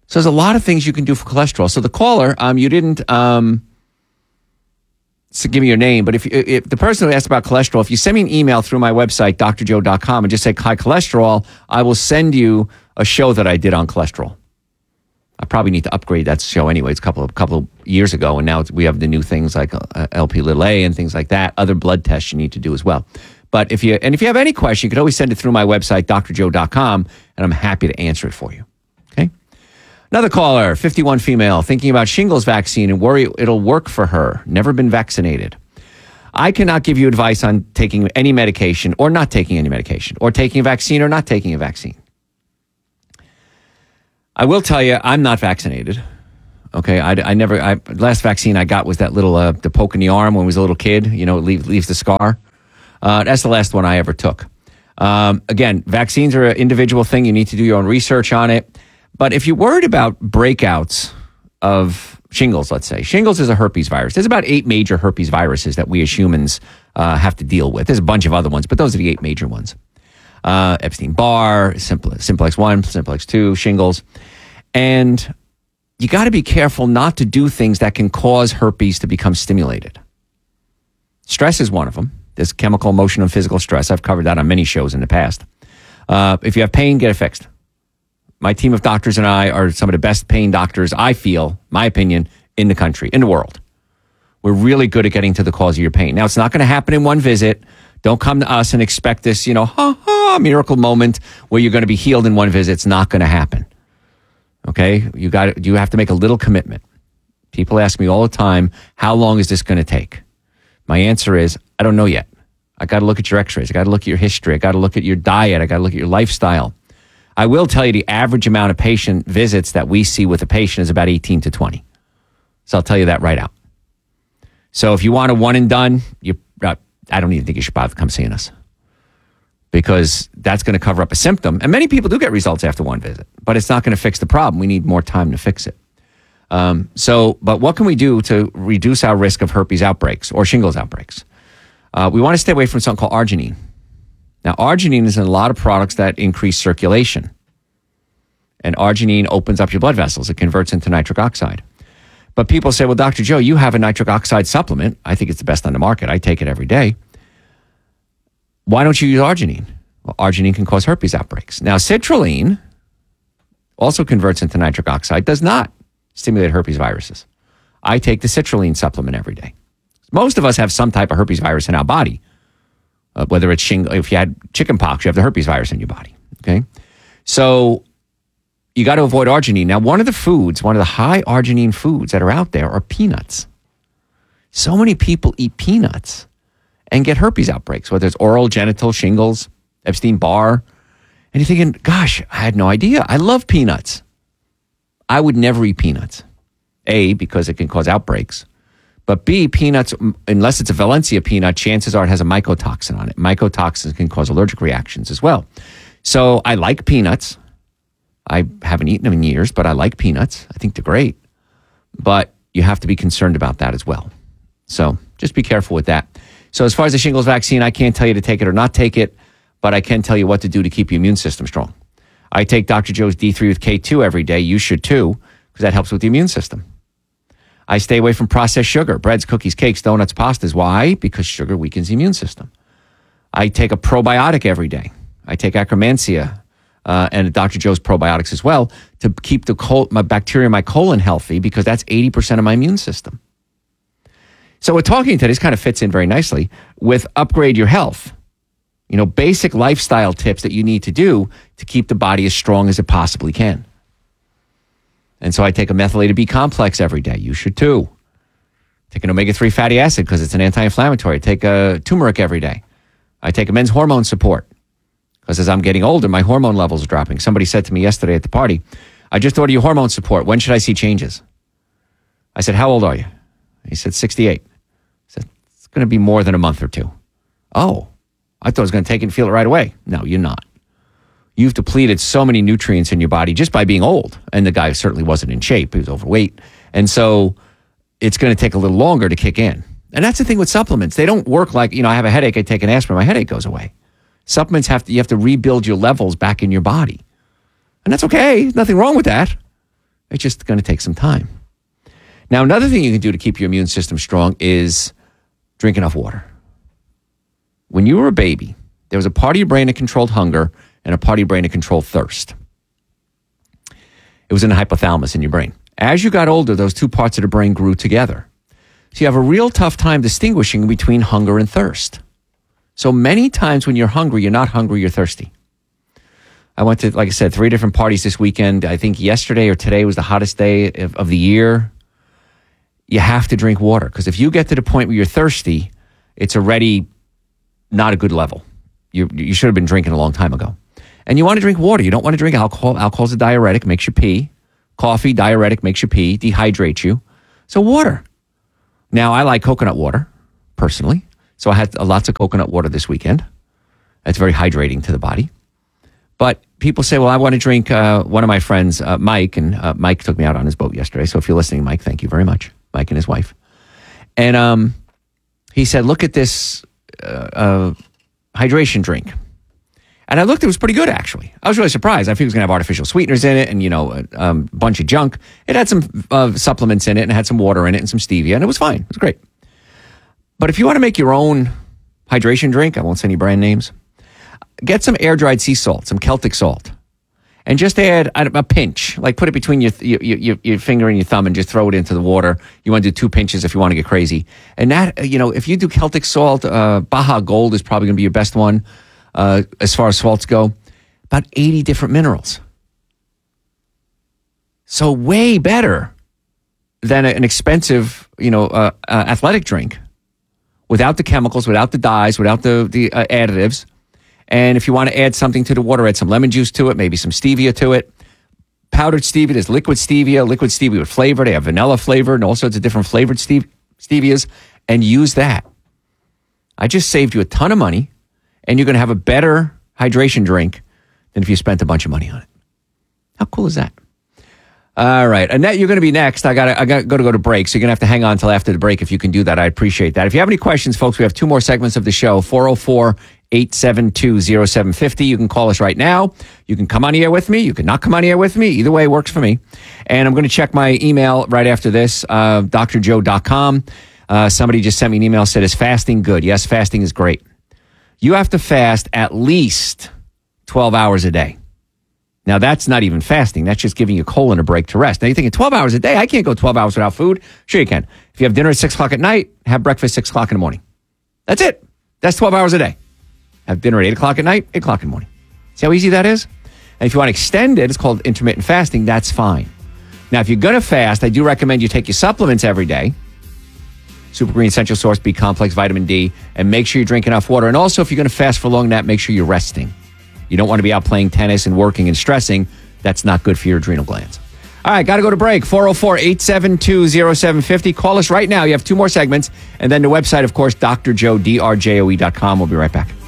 So there's a lot of things you can do for cholesterol. So the caller, um, you didn't um, so give me your name, but if, if the person who asked about cholesterol, if you send me an email through my website, D R joe dot com, and just say high cholesterol, I will send you a show that I did on cholesterol. I probably need to upgrade that show anyway. It's a couple of, couple of years ago, and now we have the new things like uh, L P little a and things like that, other blood tests you need to do as well. But if you, and if you have any question, you can always send it through my website, D R joe dot com, and I'm happy to answer it for you. Okay? Another caller, fifty-one female, thinking about shingles vaccine and worry it'll work for her. Never been vaccinated. I cannot give you advice on taking any medication or not taking any medication, or taking a vaccine or not taking a vaccine. I will tell you, I'm not vaccinated. Okay, I, I never. I, last vaccine I got was that little uh, the poke in the arm when I was a little kid. You know, it leave, leaves the scar. Uh, that's the last one I ever took. Um, again, vaccines are an individual thing. You need to do your own research on it. But if you're worried about breakouts of shingles, let's say shingles is a herpes virus. There's about eight major herpes viruses that we as humans uh, have to deal with. There's a bunch of other ones, but those are the eight major ones. Uh, Epstein-Barr, Simplex, Simplex one, Simplex two, shingles. And you got to be careful not to do things that can cause herpes to become stimulated. Stress is one of them. There's chemical, emotional, and physical stress. I've covered that on many shows in the past. Uh, if you have pain, get it fixed. My team of doctors and I are some of the best pain doctors, I feel, my opinion, in the country, in the world. We're really good at getting to the cause of your pain. Now, it's not going to happen in one visit. Don't come to us and expect this, you know, ha ha, miracle moment where you're going to be healed in one visit. It's not going to happen. Okay? You got you have to make a little commitment. People ask me all the time, how long is this going to take? My answer is, I don't know yet. I got to look at your x-rays. I got to look at your history. I got to look at your diet. I got to look at your lifestyle. I will tell you the average amount of patient visits that we see with a patient is about eighteen to twenty. So I'll tell you that right out. So if you want a one and done, you, uh, I don't even think you should bother come seeing us, because that's going to cover up a symptom. And many people do get results after one visit, but it's not going to fix the problem. We need more time to fix it. Um, so, but what can we do to reduce our risk of herpes outbreaks or shingles outbreaks? Uh, we want to stay away from something called arginine. Now, arginine is in a lot of products that increase circulation. And arginine opens up your blood vessels. It converts into nitric oxide. But people say, well, Doctor Joe, you have a nitric oxide supplement. I think it's the best on the market. I take it every day. Why don't you use arginine? Well, arginine can cause herpes outbreaks. Now, citrulline also converts into nitric oxide, does not stimulate herpes viruses. I take the citrulline supplement every day. Most of us have some type of herpes virus in our body. Uh, whether it's shingles, if you had chicken pox, you have the herpes virus in your body. Okay. So you got to avoid arginine. Now, one of the foods, one of the high arginine foods that are out there are peanuts. So many people eat peanuts and get herpes outbreaks, whether it's oral, genital, shingles, Epstein-Barr. And you're thinking, gosh, I had no idea. I love peanuts. I would never eat peanuts. A, because it can cause outbreaks. But B, peanuts, unless it's a Valencia peanut, chances are it has a mycotoxin on it. Mycotoxins can cause allergic reactions as well. So I like peanuts. I haven't eaten them in years, but I like peanuts. I think they're great. But you have to be concerned about that as well. So just be careful with that. So as far as the shingles vaccine, I can't tell you to take it or not take it, but I can tell you what to do to keep your immune system strong. I take Doctor Joe's D three with K two every day. You should too, because that helps with the immune system. I stay away from processed sugar, breads, cookies, cakes, donuts, pastas. Why? Because sugar weakens the immune system. I take a probiotic every day. I take Akkermansia uh, and Doctor Joe's probiotics as well to keep the col- my bacteria in my colon healthy, because that's eighty percent of my immune system. So we're talking today, this kind of fits in very nicely with upgrade your health. You know, basic lifestyle tips that you need to do to keep the body as strong as it possibly can. And so I take a methylated B complex every day. You should too. Take an omega three fatty acid because it's an anti-inflammatory. I take a turmeric every day. I take a men's hormone support because as I'm getting older, my hormone levels are dropping. Somebody said to me yesterday at the party, I just ordered your hormone support. When should I see changes? I said, how old are you? He said, sixty-eight. I said, it's going to be more than a month or two. Oh, I thought I was going to take it and feel it right away. No, you're not. You've depleted so many nutrients in your body just by being old. And the guy certainly wasn't in shape. He was overweight. And so it's going to take a little longer to kick in. And that's the thing with supplements. They don't work like, you know, I have a headache, I take an aspirin, my headache goes away. Supplements have to, you have to rebuild your levels back in your body. And that's okay. Nothing wrong with that. It's just going to take some time. Now, another thing you can do to keep your immune system strong is drink enough water. When you were a baby, there was a part of your brain that controlled hunger and a part of your brain that controlled thirst. It was in the hypothalamus in your brain. As you got older, those two parts of the brain grew together. So you have a real tough time distinguishing between hunger and thirst. So many times when you're hungry, you're not hungry, you're thirsty. I went to, like I said, three different parties this weekend. I think yesterday or today was the hottest day of, of the year. You have to drink water, because if you get to the point where you're thirsty, it's already not a good level. You, you should have been drinking a long time ago. And you want to drink water. You don't want to drink alcohol. Alcohol's a diuretic, makes you pee. Coffee, diuretic, makes you pee, dehydrates you. So water. Now, I like coconut water, personally. So I had lots of coconut water this weekend. It's very hydrating to the body. But people say, well, I want to drink, uh, one of my friends, uh, Mike, and uh, Mike took me out on his boat yesterday. So if you're listening, Mike, thank you very much. Mike and his wife. And um, he said, look at this uh, uh, hydration drink. And I looked, it was pretty good, actually. I was really surprised. I figured it was going to have artificial sweeteners in it and, you know, a um, bunch of junk. It had some uh, supplements in it and it had some water in it and some stevia, and it was fine. It was great. But if you want to make your own hydration drink, I won't say any brand names, get some air-dried sea salt, some Celtic salt, and just add a, a pinch. Like put it between your, your, your, your finger and your thumb and just throw it into the water. You want to do two pinches if you want to get crazy. And that, you know, if you do Celtic salt, uh, Baja Gold is probably going to be your best one. Uh, as far as salts go, about eighty different minerals. So way better than an expensive, you know, uh, uh, athletic drink without the chemicals, without the dyes, without the, the uh, additives. And if you want to add something to the water, add some lemon juice to it, maybe some stevia to it. Powdered stevia, there's liquid stevia, liquid stevia with flavor. They have vanilla flavor and all sorts of different flavored stev- stevias, and use that. I just saved you a ton of money. And you're going to have a better hydration drink than if you spent a bunch of money on it. How cool is that? All right. Annette, you're going to be next. I got I got to go to go to break, so you're going to have to hang on until after the break if you can do that. I appreciate that. If you have any questions, folks, we have two more segments of the show, four oh four, eight seven two, oh seven five oh. You can call us right now. You can come on here with me. You can not come on here with me. Either way works for me. And I'm going to check my email right after this, uh, d r joe dot com. Uh, somebody just sent me an email, said, is fasting good? Yes, fasting is great. You have to fast at least twelve hours a day. Now, that's not even fasting. That's just giving your colon a break to rest. Now, you're thinking twelve hours a day? I can't go twelve hours without food. Sure you can. If you have dinner at six o'clock at night, have breakfast six o'clock in the morning. That's it. That's twelve hours a day. Have dinner at eight o'clock at night, eight o'clock in the morning. See how easy that is? And if you want to extend it, it's called intermittent fasting. That's fine. Now, if you're going to fast, I do recommend you take your supplements every day. Super Green Essential Source B Complex, vitamin D, and make sure you drink enough water. And also, if you're going to fast for long than that, make sure you're resting. You don't want to be out playing tennis and working and stressing. That's not good for your adrenal glands. All right, got to go to break. four oh four, eight seven two, oh seven five oh. Call us right now. You have two more segments. And then the website, of course, Doctor Joe, D R J O E dot com. We'll be right back.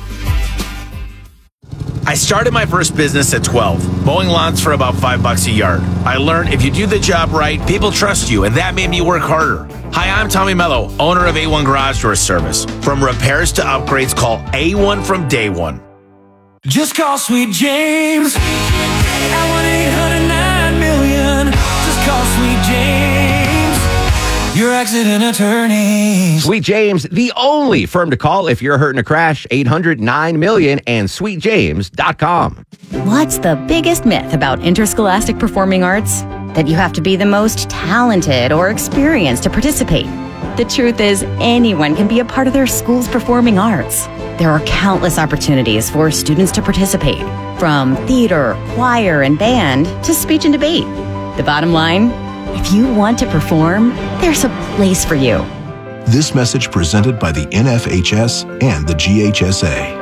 I started my first business at twelve, mowing lawns for about five bucks a yard. I learned if you do the job right, people trust you, and that made me work harder. Hi, I'm Tommy Mello, owner of A one Garage Door Service. From repairs to upgrades, call A one from day one. Just call Sweet James at one eight hundred nine million. Just call Sweet James, your accident attorney. Sweet James, the only firm to call if you're hurt in a crash. eight hundred nine million and sweet james dot com. What's the biggest myth about interscholastic performing arts? That you have to be the most talented or experienced to participate. The truth is, anyone can be a part of their school's performing arts. There are countless opportunities for students to participate, from theater, choir, and band to speech and debate. The bottom line, if you want to perform, there's a place for you. This message presented by the N F H S and the G H S A.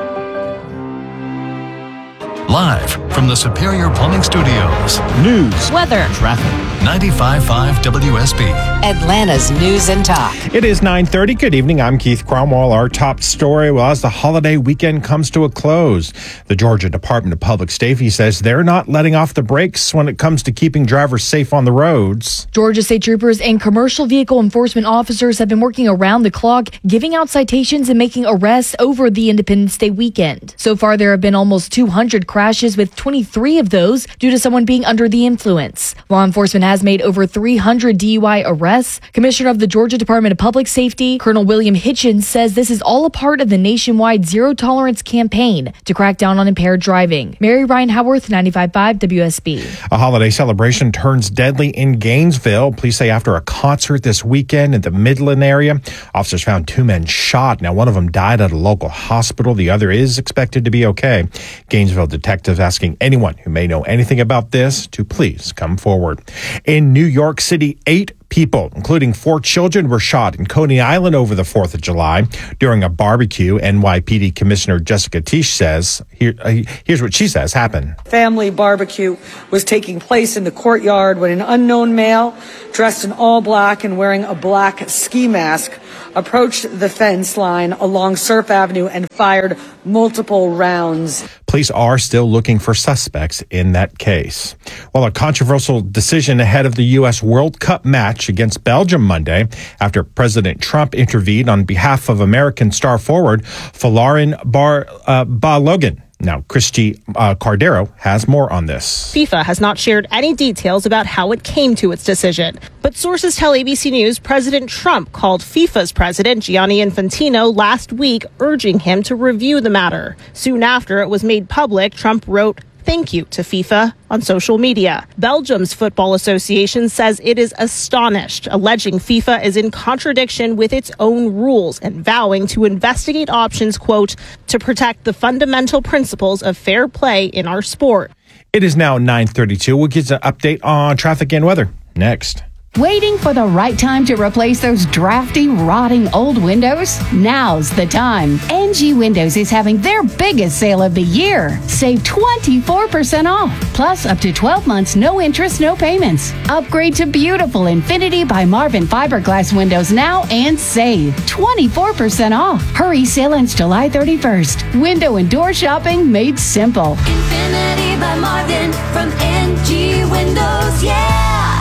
Live from the Superior Plumbing Studios. News, weather, traffic. ninety-five point five W S B. Atlanta's News and Talk. It is nine thirty. Good evening. I'm Keith Cromwell. Our top story, well, as the holiday weekend comes to a close, the Georgia Department of Public Safety says they're not letting off the brakes when it comes to keeping drivers safe on the roads. Georgia State Troopers and commercial vehicle enforcement officers have been working around the clock, giving out citations and making arrests over the Independence Day weekend. So far, there have been almost two hundred crashes with twenty-three of those due to someone being under the influence. Law enforcement has made over three hundred D U I arrests. Commissioner of the Georgia Department of Public Safety, Colonel William Hitchens, says this is all a part of the nationwide zero tolerance campaign to crack down on impaired driving. Mary Ryan Howarth, ninety-five point five W S B. A holiday celebration turns deadly in Gainesville. Police say after a concert this weekend in the Midland area, officers found two men shot. Now, one of them died at a local hospital. The other is expected to be okay. Gainesville detectives asking anyone who may know anything about this to please come forward. In New York City, eight people, including four children, were shot in Coney Island over the fourth of July during a barbecue. N Y P D Commissioner Jessica Tisch says, here, uh, here's what she says happened. Family barbecue was taking place in the courtyard when an unknown male dressed in all black and wearing a black ski mask approached the fence line along Surf Avenue and fired multiple rounds. Police are still looking for suspects in that case. Well, a controversial decision ahead of the U S World Cup match against Belgium Monday after President Trump intervened on behalf of American star forward Folarin Bar, uh, Balogun. Now, Christy uh, Cardero has more on this. FIFA has not shared any details about how it came to its decision. But sources tell A B C News President Trump called FIFA's president, Gianni Infantino, last week, urging him to review the matter. Soon after it was made public, Trump wrote, "Thank you" to FIFA on social media. Belgium's Football Association says it is astonished, alleging FIFA is in contradiction with its own rules and vowing to investigate options, quote, to protect the fundamental principles of fair play in our sport. It is now nine thirty-two. We'll get an update on traffic and weather next. Waiting for the right time to replace those drafty, rotting old windows? Now's the time. N G Windows is having their biggest sale of the year. Save twenty-four percent off, plus up to twelve months, no interest, no payments. Upgrade to beautiful Infinity by Marvin fiberglass windows now and save twenty-four percent off. Hurry, sale ends July thirty-first. Window and door shopping made simple. Infinity by Marvin from N G Windows, yeah!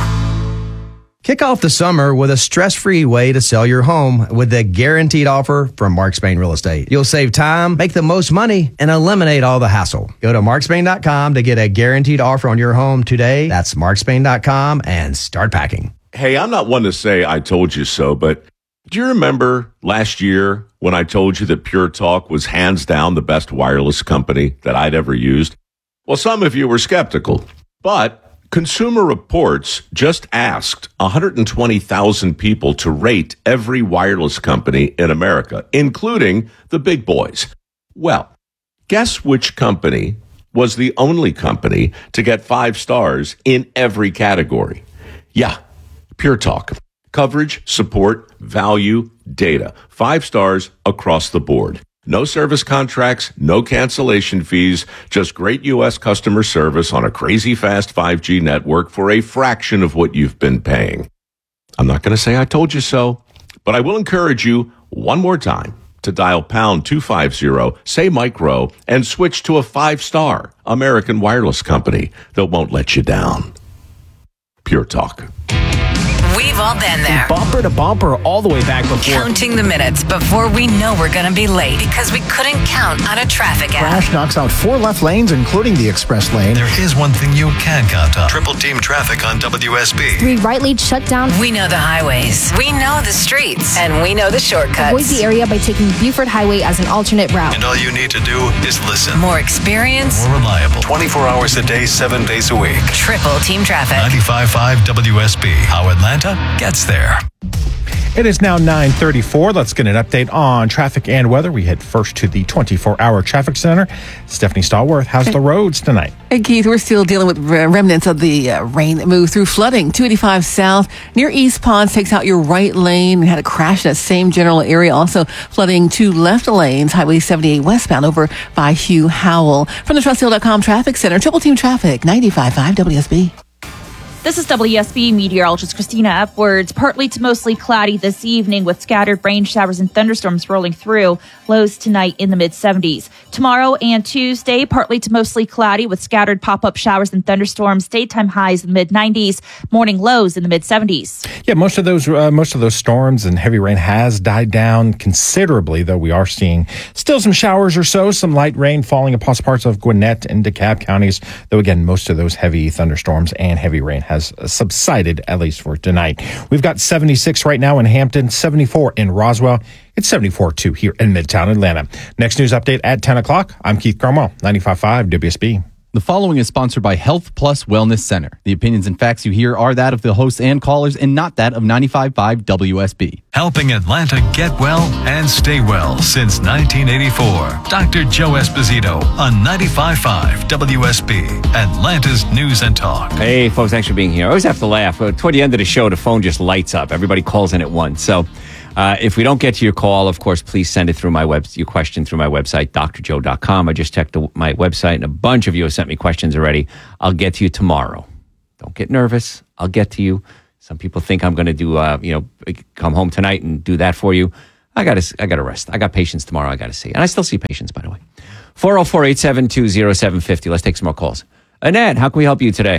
Kick off the summer with a stress-free way to sell your home with the guaranteed offer from Mark Spain Real Estate. You'll save time, make the most money, and eliminate all the hassle. Go to mark spain dot com to get a guaranteed offer on your home today. That's mark spain dot com and start packing. Hey, I'm not one to say I told you so, but do you remember last year when I told you that Pure Talk was hands down the best wireless company that I'd ever used? Well, some of you were skeptical, but Consumer Reports just asked one hundred twenty thousand people to rate every wireless company in America, including the big boys. Well, guess which company was the only company to get five stars in every category? Yeah, Pure Talk. Coverage, support, value, data. Five stars across the board. No service contracts, no cancellation fees, just great U S customer service on a crazy fast five G network for a fraction of what you've been paying. I'm not going to say I told you so, but I will encourage you one more time to dial pound two fifty, say micro, and switch to a five-star American wireless company that won't let you down. Pure Talk. We've all been there. Bumper to bumper all the way back before. Counting the minutes before we know we're going to be late because we couldn't count on a traffic app. Crash knocks out four left lanes, including the express lane. There is one thing you can count on. Triple team traffic on W S B. Three right lanes shut down. We know the highways. We know the streets. And we know the shortcuts. Avoid the area by taking Buford Highway as an alternate route. And all you need to do is listen. More experience. More reliable. twenty-four hours a day, seven days a week. Triple team traffic. ninety-five point five W S B. How Atlanta gets there. It is now nine thirty-four. Let's get an update on traffic and weather. We head first to the twenty-four hour traffic center. Stephanie Stallworth, how's the roads tonight? Hey, Keith, we're still dealing with remnants of the uh, rain that moved through flooding. two eighty-five south near East Ponds takes out your right lane. We had a crash in that same general area. Also flooding two left lanes. Highway seventy-eight westbound over by Hugh Howell. From the trust hill dot com traffic center, triple team traffic, ninety-five point five W S B. This is W S B meteorologist Christina Upwards. Partly to mostly cloudy this evening with scattered rain showers and thunderstorms rolling through. Lows tonight in the mid seventies. Tomorrow and Tuesday, partly to mostly cloudy with scattered pop-up showers and thunderstorms. Daytime highs in the mid nineties, morning lows in the mid seventies. Yeah, most of those uh, most of those storms and heavy rain has died down considerably, though we are seeing still some showers or so, some light rain falling across parts of Gwinnett and DeKalb counties. Though again, most of those heavy thunderstorms and heavy rain has subsided, at least for tonight. We've got seventy-six right now in Hampton, seventy-four in Roswell. It's seventy-four too here in Midtown Atlanta. Next news update at ten o'clock. I'm Keith Cromwell, ninety-five point five W S B. The following is sponsored by Health Plus Wellness Center. The opinions and facts you hear are that of the hosts and callers and not that of ninety-five point five W S B. Helping Atlanta get well and stay well since nineteen eighty-four. Doctor Joe Esposito on ninety-five point five W S B, Atlanta's News and Talk. Hey, folks, thanks for being here. I always have to laugh. Uh, toward the end of the show, the phone just lights up. Everybody calls in at once. So uh, if we don't get to your call, of course, please send it through my web, your question through my website, D R joe dot com. I just checked the, my website, and a bunch of you have sent me questions already. I'll get to you tomorrow. Don't get nervous. I'll get to you. Some people think I'm going to do, uh, you know, come home tonight and do that for you. I got to, I got to rest. I got patients tomorrow. I got to see, and I still see patients, by the way. four oh four, eight seven two, oh seven five oh. Let's take some more calls. Annette, how can we help you today?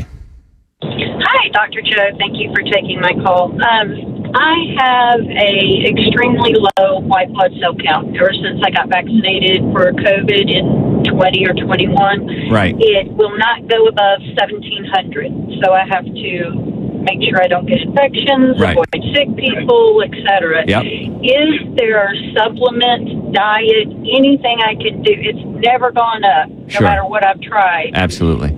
Hi, Doctor Joe. Thank you for taking my call. Um, I have a extremely low white blood cell count ever since I got vaccinated for COVID in twenty or twenty-one. Right. It will not go above seventeen hundred, so I have to make sure I don't get infections, Right. avoid sick people, et cetera. Yep. Is there a supplement, diet, anything I can do? It's never gone up, no Sure. matter what I've tried. Absolutely.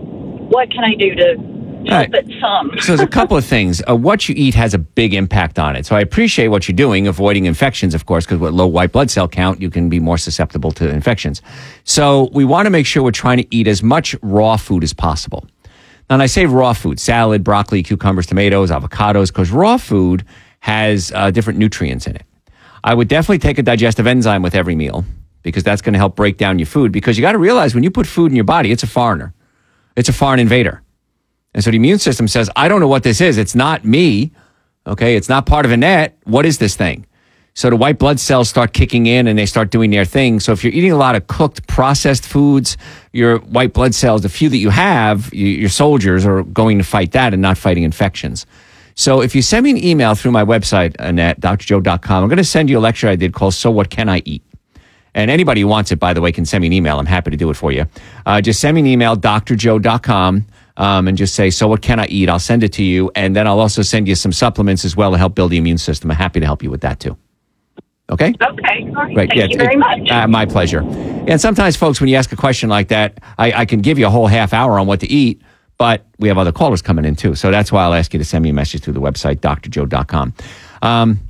What can I do to help Right. it some? So there's a couple of things. Uh, what you eat has a big impact on it. So I appreciate what you're doing, avoiding infections, of course, because with low white blood cell count, you can be more susceptible to infections. So we want to make sure we're trying to eat as much raw food as possible. Now, and I say raw food, salad, broccoli, cucumbers, tomatoes, avocados, because raw food has uh, different nutrients in it. I would definitely take a digestive enzyme with every meal because that's going to help break down your food, because you got to realize when you put food in your body, it's a foreigner. It's a foreign invader. And so the immune system says, I don't know what this is. It's not me. Okay. It's not part of Annette. What is this thing? So the white blood cells start kicking in and they start doing their thing. So if you're eating a lot of cooked, processed foods, your white blood cells, the few that you have, you, your soldiers are going to fight that and not fighting infections. So if you send me an email through my website, Annette, D R joe dot com, I'm going to send you a lecture I did called So What Can I Eat? And anybody who wants it, by the way, can send me an email. I'm happy to do it for you. Uh, just send me an email, D R joe dot com, um, and just say, so what can I eat? I'll send it to you. And then I'll also send you some supplements as well to help build the immune system. I'm happy to help you with that too. Okay? Okay. All right. Right. Thank yeah, you very it- much. Uh, my pleasure. And sometimes, folks, when you ask a question like that, I, I can give you a whole half hour on what to eat, but we have other callers coming in too. So that's why I'll ask you to send me a message through the website, D R joe dot com. Um,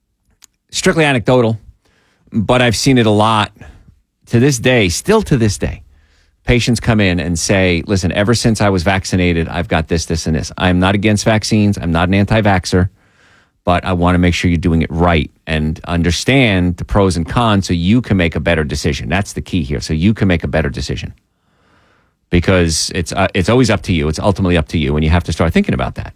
strictly anecdotal, but I've seen it a lot to this day, still to this day. Patients come in and say, listen, ever since I was vaccinated, I've got this, this, and this. I'm not against vaccines. I'm not an anti-vaxxer, but I want to make sure you're doing it right and understand the pros and cons so you can make a better decision. That's the key here. So you can make a better decision, because it's uh, it's always up to you. It's ultimately up to you, and you have to start thinking about that.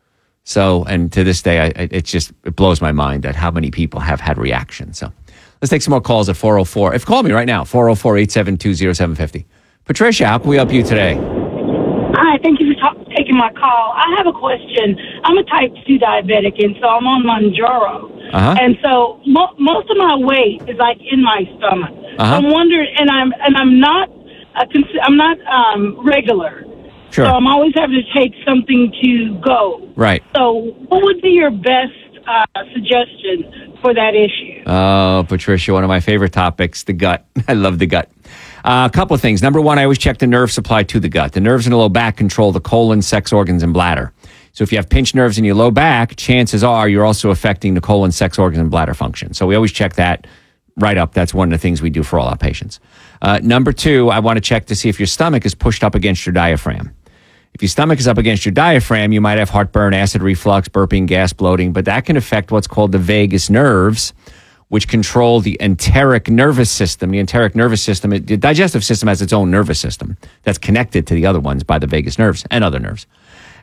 So, and to this day, I, it just it blows my mind that how many people have had reactions. So let's take some more calls at four oh four. If call me right now, four oh four, eight seven two, oh seven five oh. Patricia, how can we help you today? Hi, thank you for ta- taking my call. I have a question. I'm a type two diabetic, and so I'm on Mounjaro. Uh-huh. And so mo- most of my weight is like in my stomach. Uh-huh. I'm wondering, and I'm and I'm not a cons- I'm not um, regular. Sure. So I'm always having to take something to go. Right. So what would be your best uh, suggestion for that issue? Oh, Patricia, one of my favorite topics, the gut. I love the gut. Uh, a couple of things. Number one, I always check the nerve supply to the gut. The nerves in the low back control the colon, sex organs, and bladder. So if you have pinched nerves in your low back, chances are you're also affecting the colon, sex organs, and bladder function. So we always check that right up. That's one of the things we do for all our patients. Uh, number two, I want to check to see if your stomach is pushed up against your diaphragm. If your stomach is up against your diaphragm, you might have heartburn, acid reflux, burping, gas, bloating, but that can affect what's called the vagus nerves, which control the enteric nervous system. The enteric nervous system, it, the digestive system has its own nervous system that's connected to the other ones by the vagus nerves and other nerves.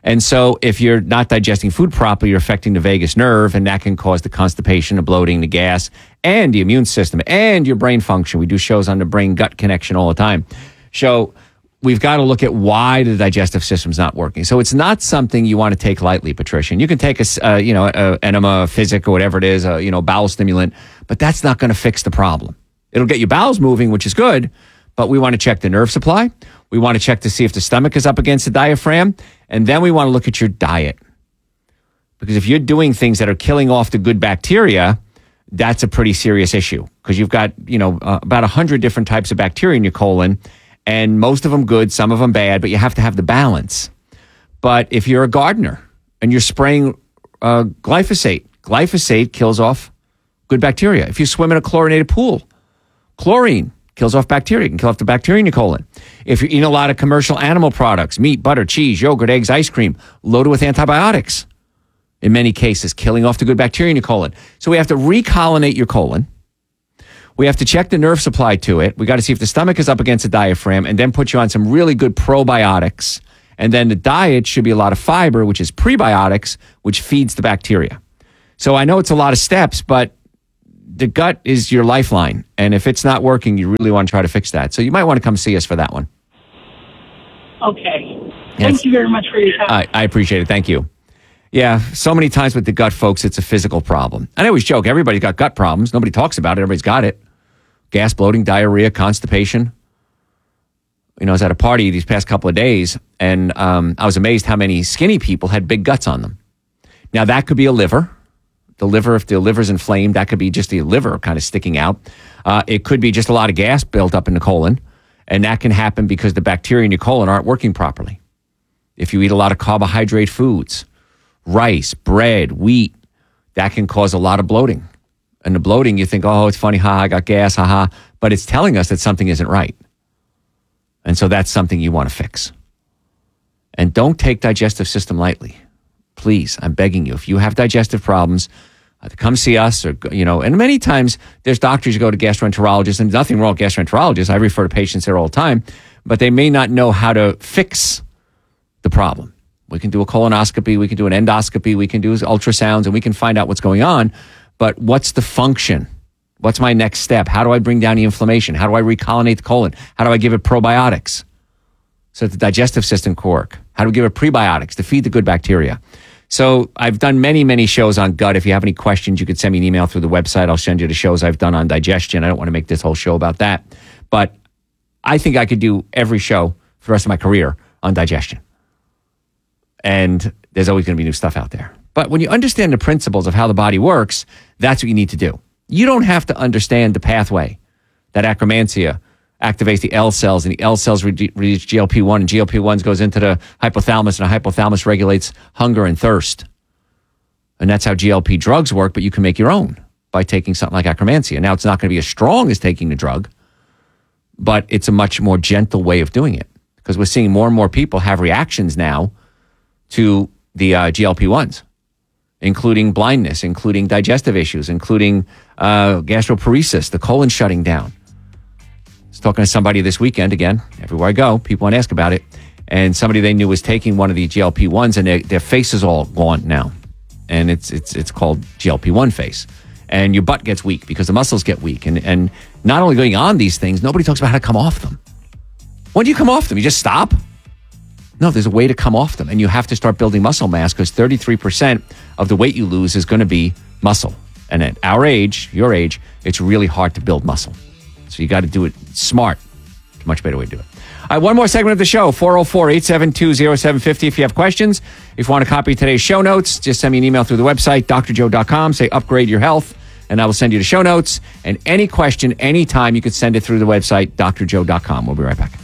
And so if you're not digesting food properly, you're affecting the vagus nerve, and that can cause the constipation, the bloating, the gas, and the immune system, and your brain function. We do shows on the brain-gut connection all the time. So we've got to look at why the digestive system's not working. So it's not something you want to take lightly, Patricia. And you can take a, uh, you know, a enema, a physic, or whatever it is, a, you know, bowel stimulant, but that's not going to fix the problem. It'll get your bowels moving, which is good, but we want to check the nerve supply. We want to check to see if the stomach is up against the diaphragm, and then we want to look at your diet. Because if you're doing things that are killing off the good bacteria, that's a pretty serious issue, because you've got, you know, uh, about one hundred different types of bacteria in your colon, and most of them good, some of them bad, but you have to have the balance. But if you're a gardener and you're spraying uh, glyphosate, glyphosate kills off good bacteria. If you swim in a chlorinated pool, chlorine kills off bacteria. It can kill off the bacteria in your colon. If you're eating a lot of commercial animal products, meat, butter, cheese, yogurt, eggs, ice cream, loaded with antibiotics, in many cases, killing off the good bacteria in your colon. So we have to recolonate your colon. We have to check the nerve supply to it. We got to see if the stomach is up against the diaphragm, and then put you on some really good probiotics. And then the diet should be a lot of fiber, which is prebiotics, which feeds the bacteria. So I know it's a lot of steps, but the gut is your lifeline. And if it's not working, you really want to try to fix that. So you might want to come see us for that one. Okay. Yes. Thank you very much for your time. I, I appreciate it. Thank you. Yeah, so many times with the gut, folks, it's a physical problem. And I always joke, everybody's got gut problems. Nobody talks about it. Everybody's got it. Gas, bloating, diarrhea, constipation. You know, I was at a party these past couple of days, and um, I was amazed how many skinny people had big guts on them. Now, that could be a liver. The liver, if the liver's inflamed, that could be just the liver kind of sticking out. Uh, it could be just a lot of gas built up in the colon, and that can happen because the bacteria in your colon aren't working properly. If you eat a lot of carbohydrate foods, rice, bread, wheat, that can cause a lot of bloating. And the bloating, you think, oh, it's funny, ha, I got gas, ha, ha. But it's telling us that something isn't right. And so that's something you want to fix. And don't take digestive system lightly. Please, I'm begging you, if you have digestive problems, uh, come see us, or, you know, and many times there's doctors who go to gastroenterologists, and there's nothing wrong with gastroenterologists. I refer to patients there all the time, but they may not know how to fix the problem. We can do a colonoscopy, we can do an endoscopy, we can do ultrasounds, and we can find out what's going on. But what's the function? What's my next step? How do I bring down the inflammation? How do I recolonate the colon? How do I give it probiotics so that the digestive system can work? How do we give it prebiotics to feed the good bacteria? So I've done many, many shows on gut. If you have any questions, you could send me an email through the website. I'll send you the shows I've done on digestion. I don't want to make this whole show about that. But I think I could do every show for the rest of my career on digestion. And there's always going to be new stuff out there. But when you understand the principles of how the body works, that's what you need to do. You don't have to understand the pathway that Akkermansia activates the L cells, and the L cells re- release G L P one, and G L P one goes into the hypothalamus, and the hypothalamus regulates hunger and thirst. And that's how G L P drugs work, but you can make your own by taking something like Akkermansia. Now, it's not going to be as strong as taking the drug, but it's a much more gentle way of doing it, because we're seeing more and more people have reactions now to the uh, G L P ones, including blindness, including digestive issues, including uh, gastroparesis, the colon shutting down. I was talking to somebody this weekend, again, everywhere I go, people want to ask about it, and somebody they knew was taking one of the G L P ones, and their, their face is all gaunt now. And it's it's it's called G L P one face. And your butt gets weak because the muscles get weak. And, and not only going on these things, nobody talks about how to come off them. When do you come off them? You just stop? No, there's a way to come off them. And you have to start building muscle mass, because thirty-three percent of the weight you lose is going to be muscle. And at our age, your age, it's really hard to build muscle. So you got to do it smart. It's a much better way to do it. All right, one more segment of the show, four oh four, eight seven two, oh seven five oh. If you have questions, if you want to copy today's show notes, just send me an email through the website, d r joe dot com. Say upgrade your health, and I will send you the show notes. And any question, anytime, you can send it through the website, d r joe dot com. We'll be right back.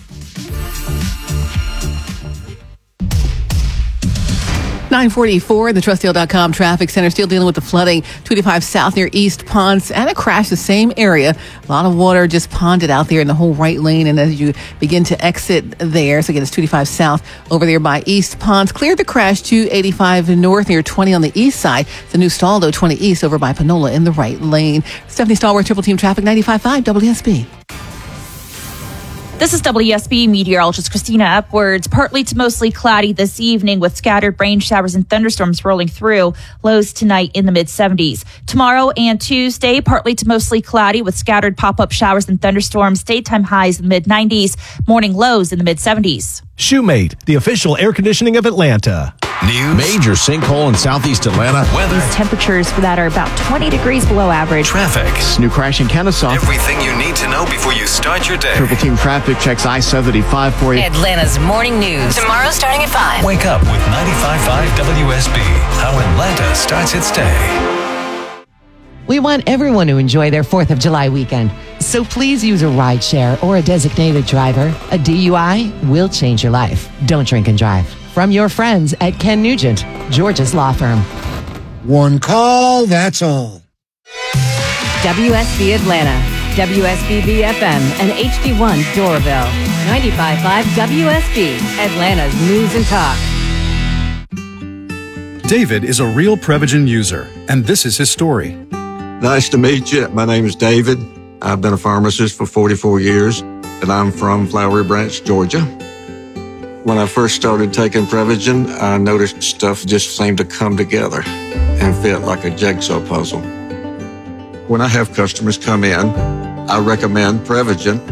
nine forty-four, the trust deal dot com traffic center still dealing with the flooding. two eighty-five south near East Ponce, and a crash the same area. A lot of water just ponded out there in the whole right lane. And as you begin to exit there, so again, it's two eighty-five south over there by East Ponce. Cleared the crash two eighty-five north near twenty on the east side. The new stall, though, twenty east over by Panola in the right lane. Stephanie Stallworth, Triple Team Traffic, ninety-five point five W S B. This is W S B meteorologist Christina Upwards. Partly to mostly cloudy this evening with scattered rain showers and thunderstorms rolling through. Lows tonight in the mid seventies. Tomorrow and Tuesday, partly to mostly cloudy with scattered pop-up showers and thunderstorms. Daytime highs in the mid nineties. Morning lows in the mid seventies. Shoemate, the official air conditioning of Atlanta. News. Major sinkhole in southeast Atlanta. Weather. Temperatures for that are about twenty degrees below average. Traffic. New crash in Kennesaw. Everything you need to know before you start your day. Triple Team Traffic checks I seventy-five for you. Atlanta's morning news. Tomorrow starting at five. Wake up with ninety-five point five W S B. How Atlanta starts its day. We want everyone to enjoy their fourth of July weekend. So please use a rideshare or a designated driver. A D U I will change your life. Don't drink and drive. From your friends at Ken Nugent, Georgia's law firm. One call, that's all. W S B Atlanta, W S B B F M, and H D one Doraville. ninety-five point five W S B, Atlanta's news and talk. David is a real Prevagen user, and this is his story. Nice to meet you. My name is David. I've been a pharmacist for forty-four years, and I'm from Flowery Branch, Georgia. When I first started taking Prevagen, I noticed stuff just seemed to come together and fit like a jigsaw puzzle. When I have customers come in, I recommend Prevagen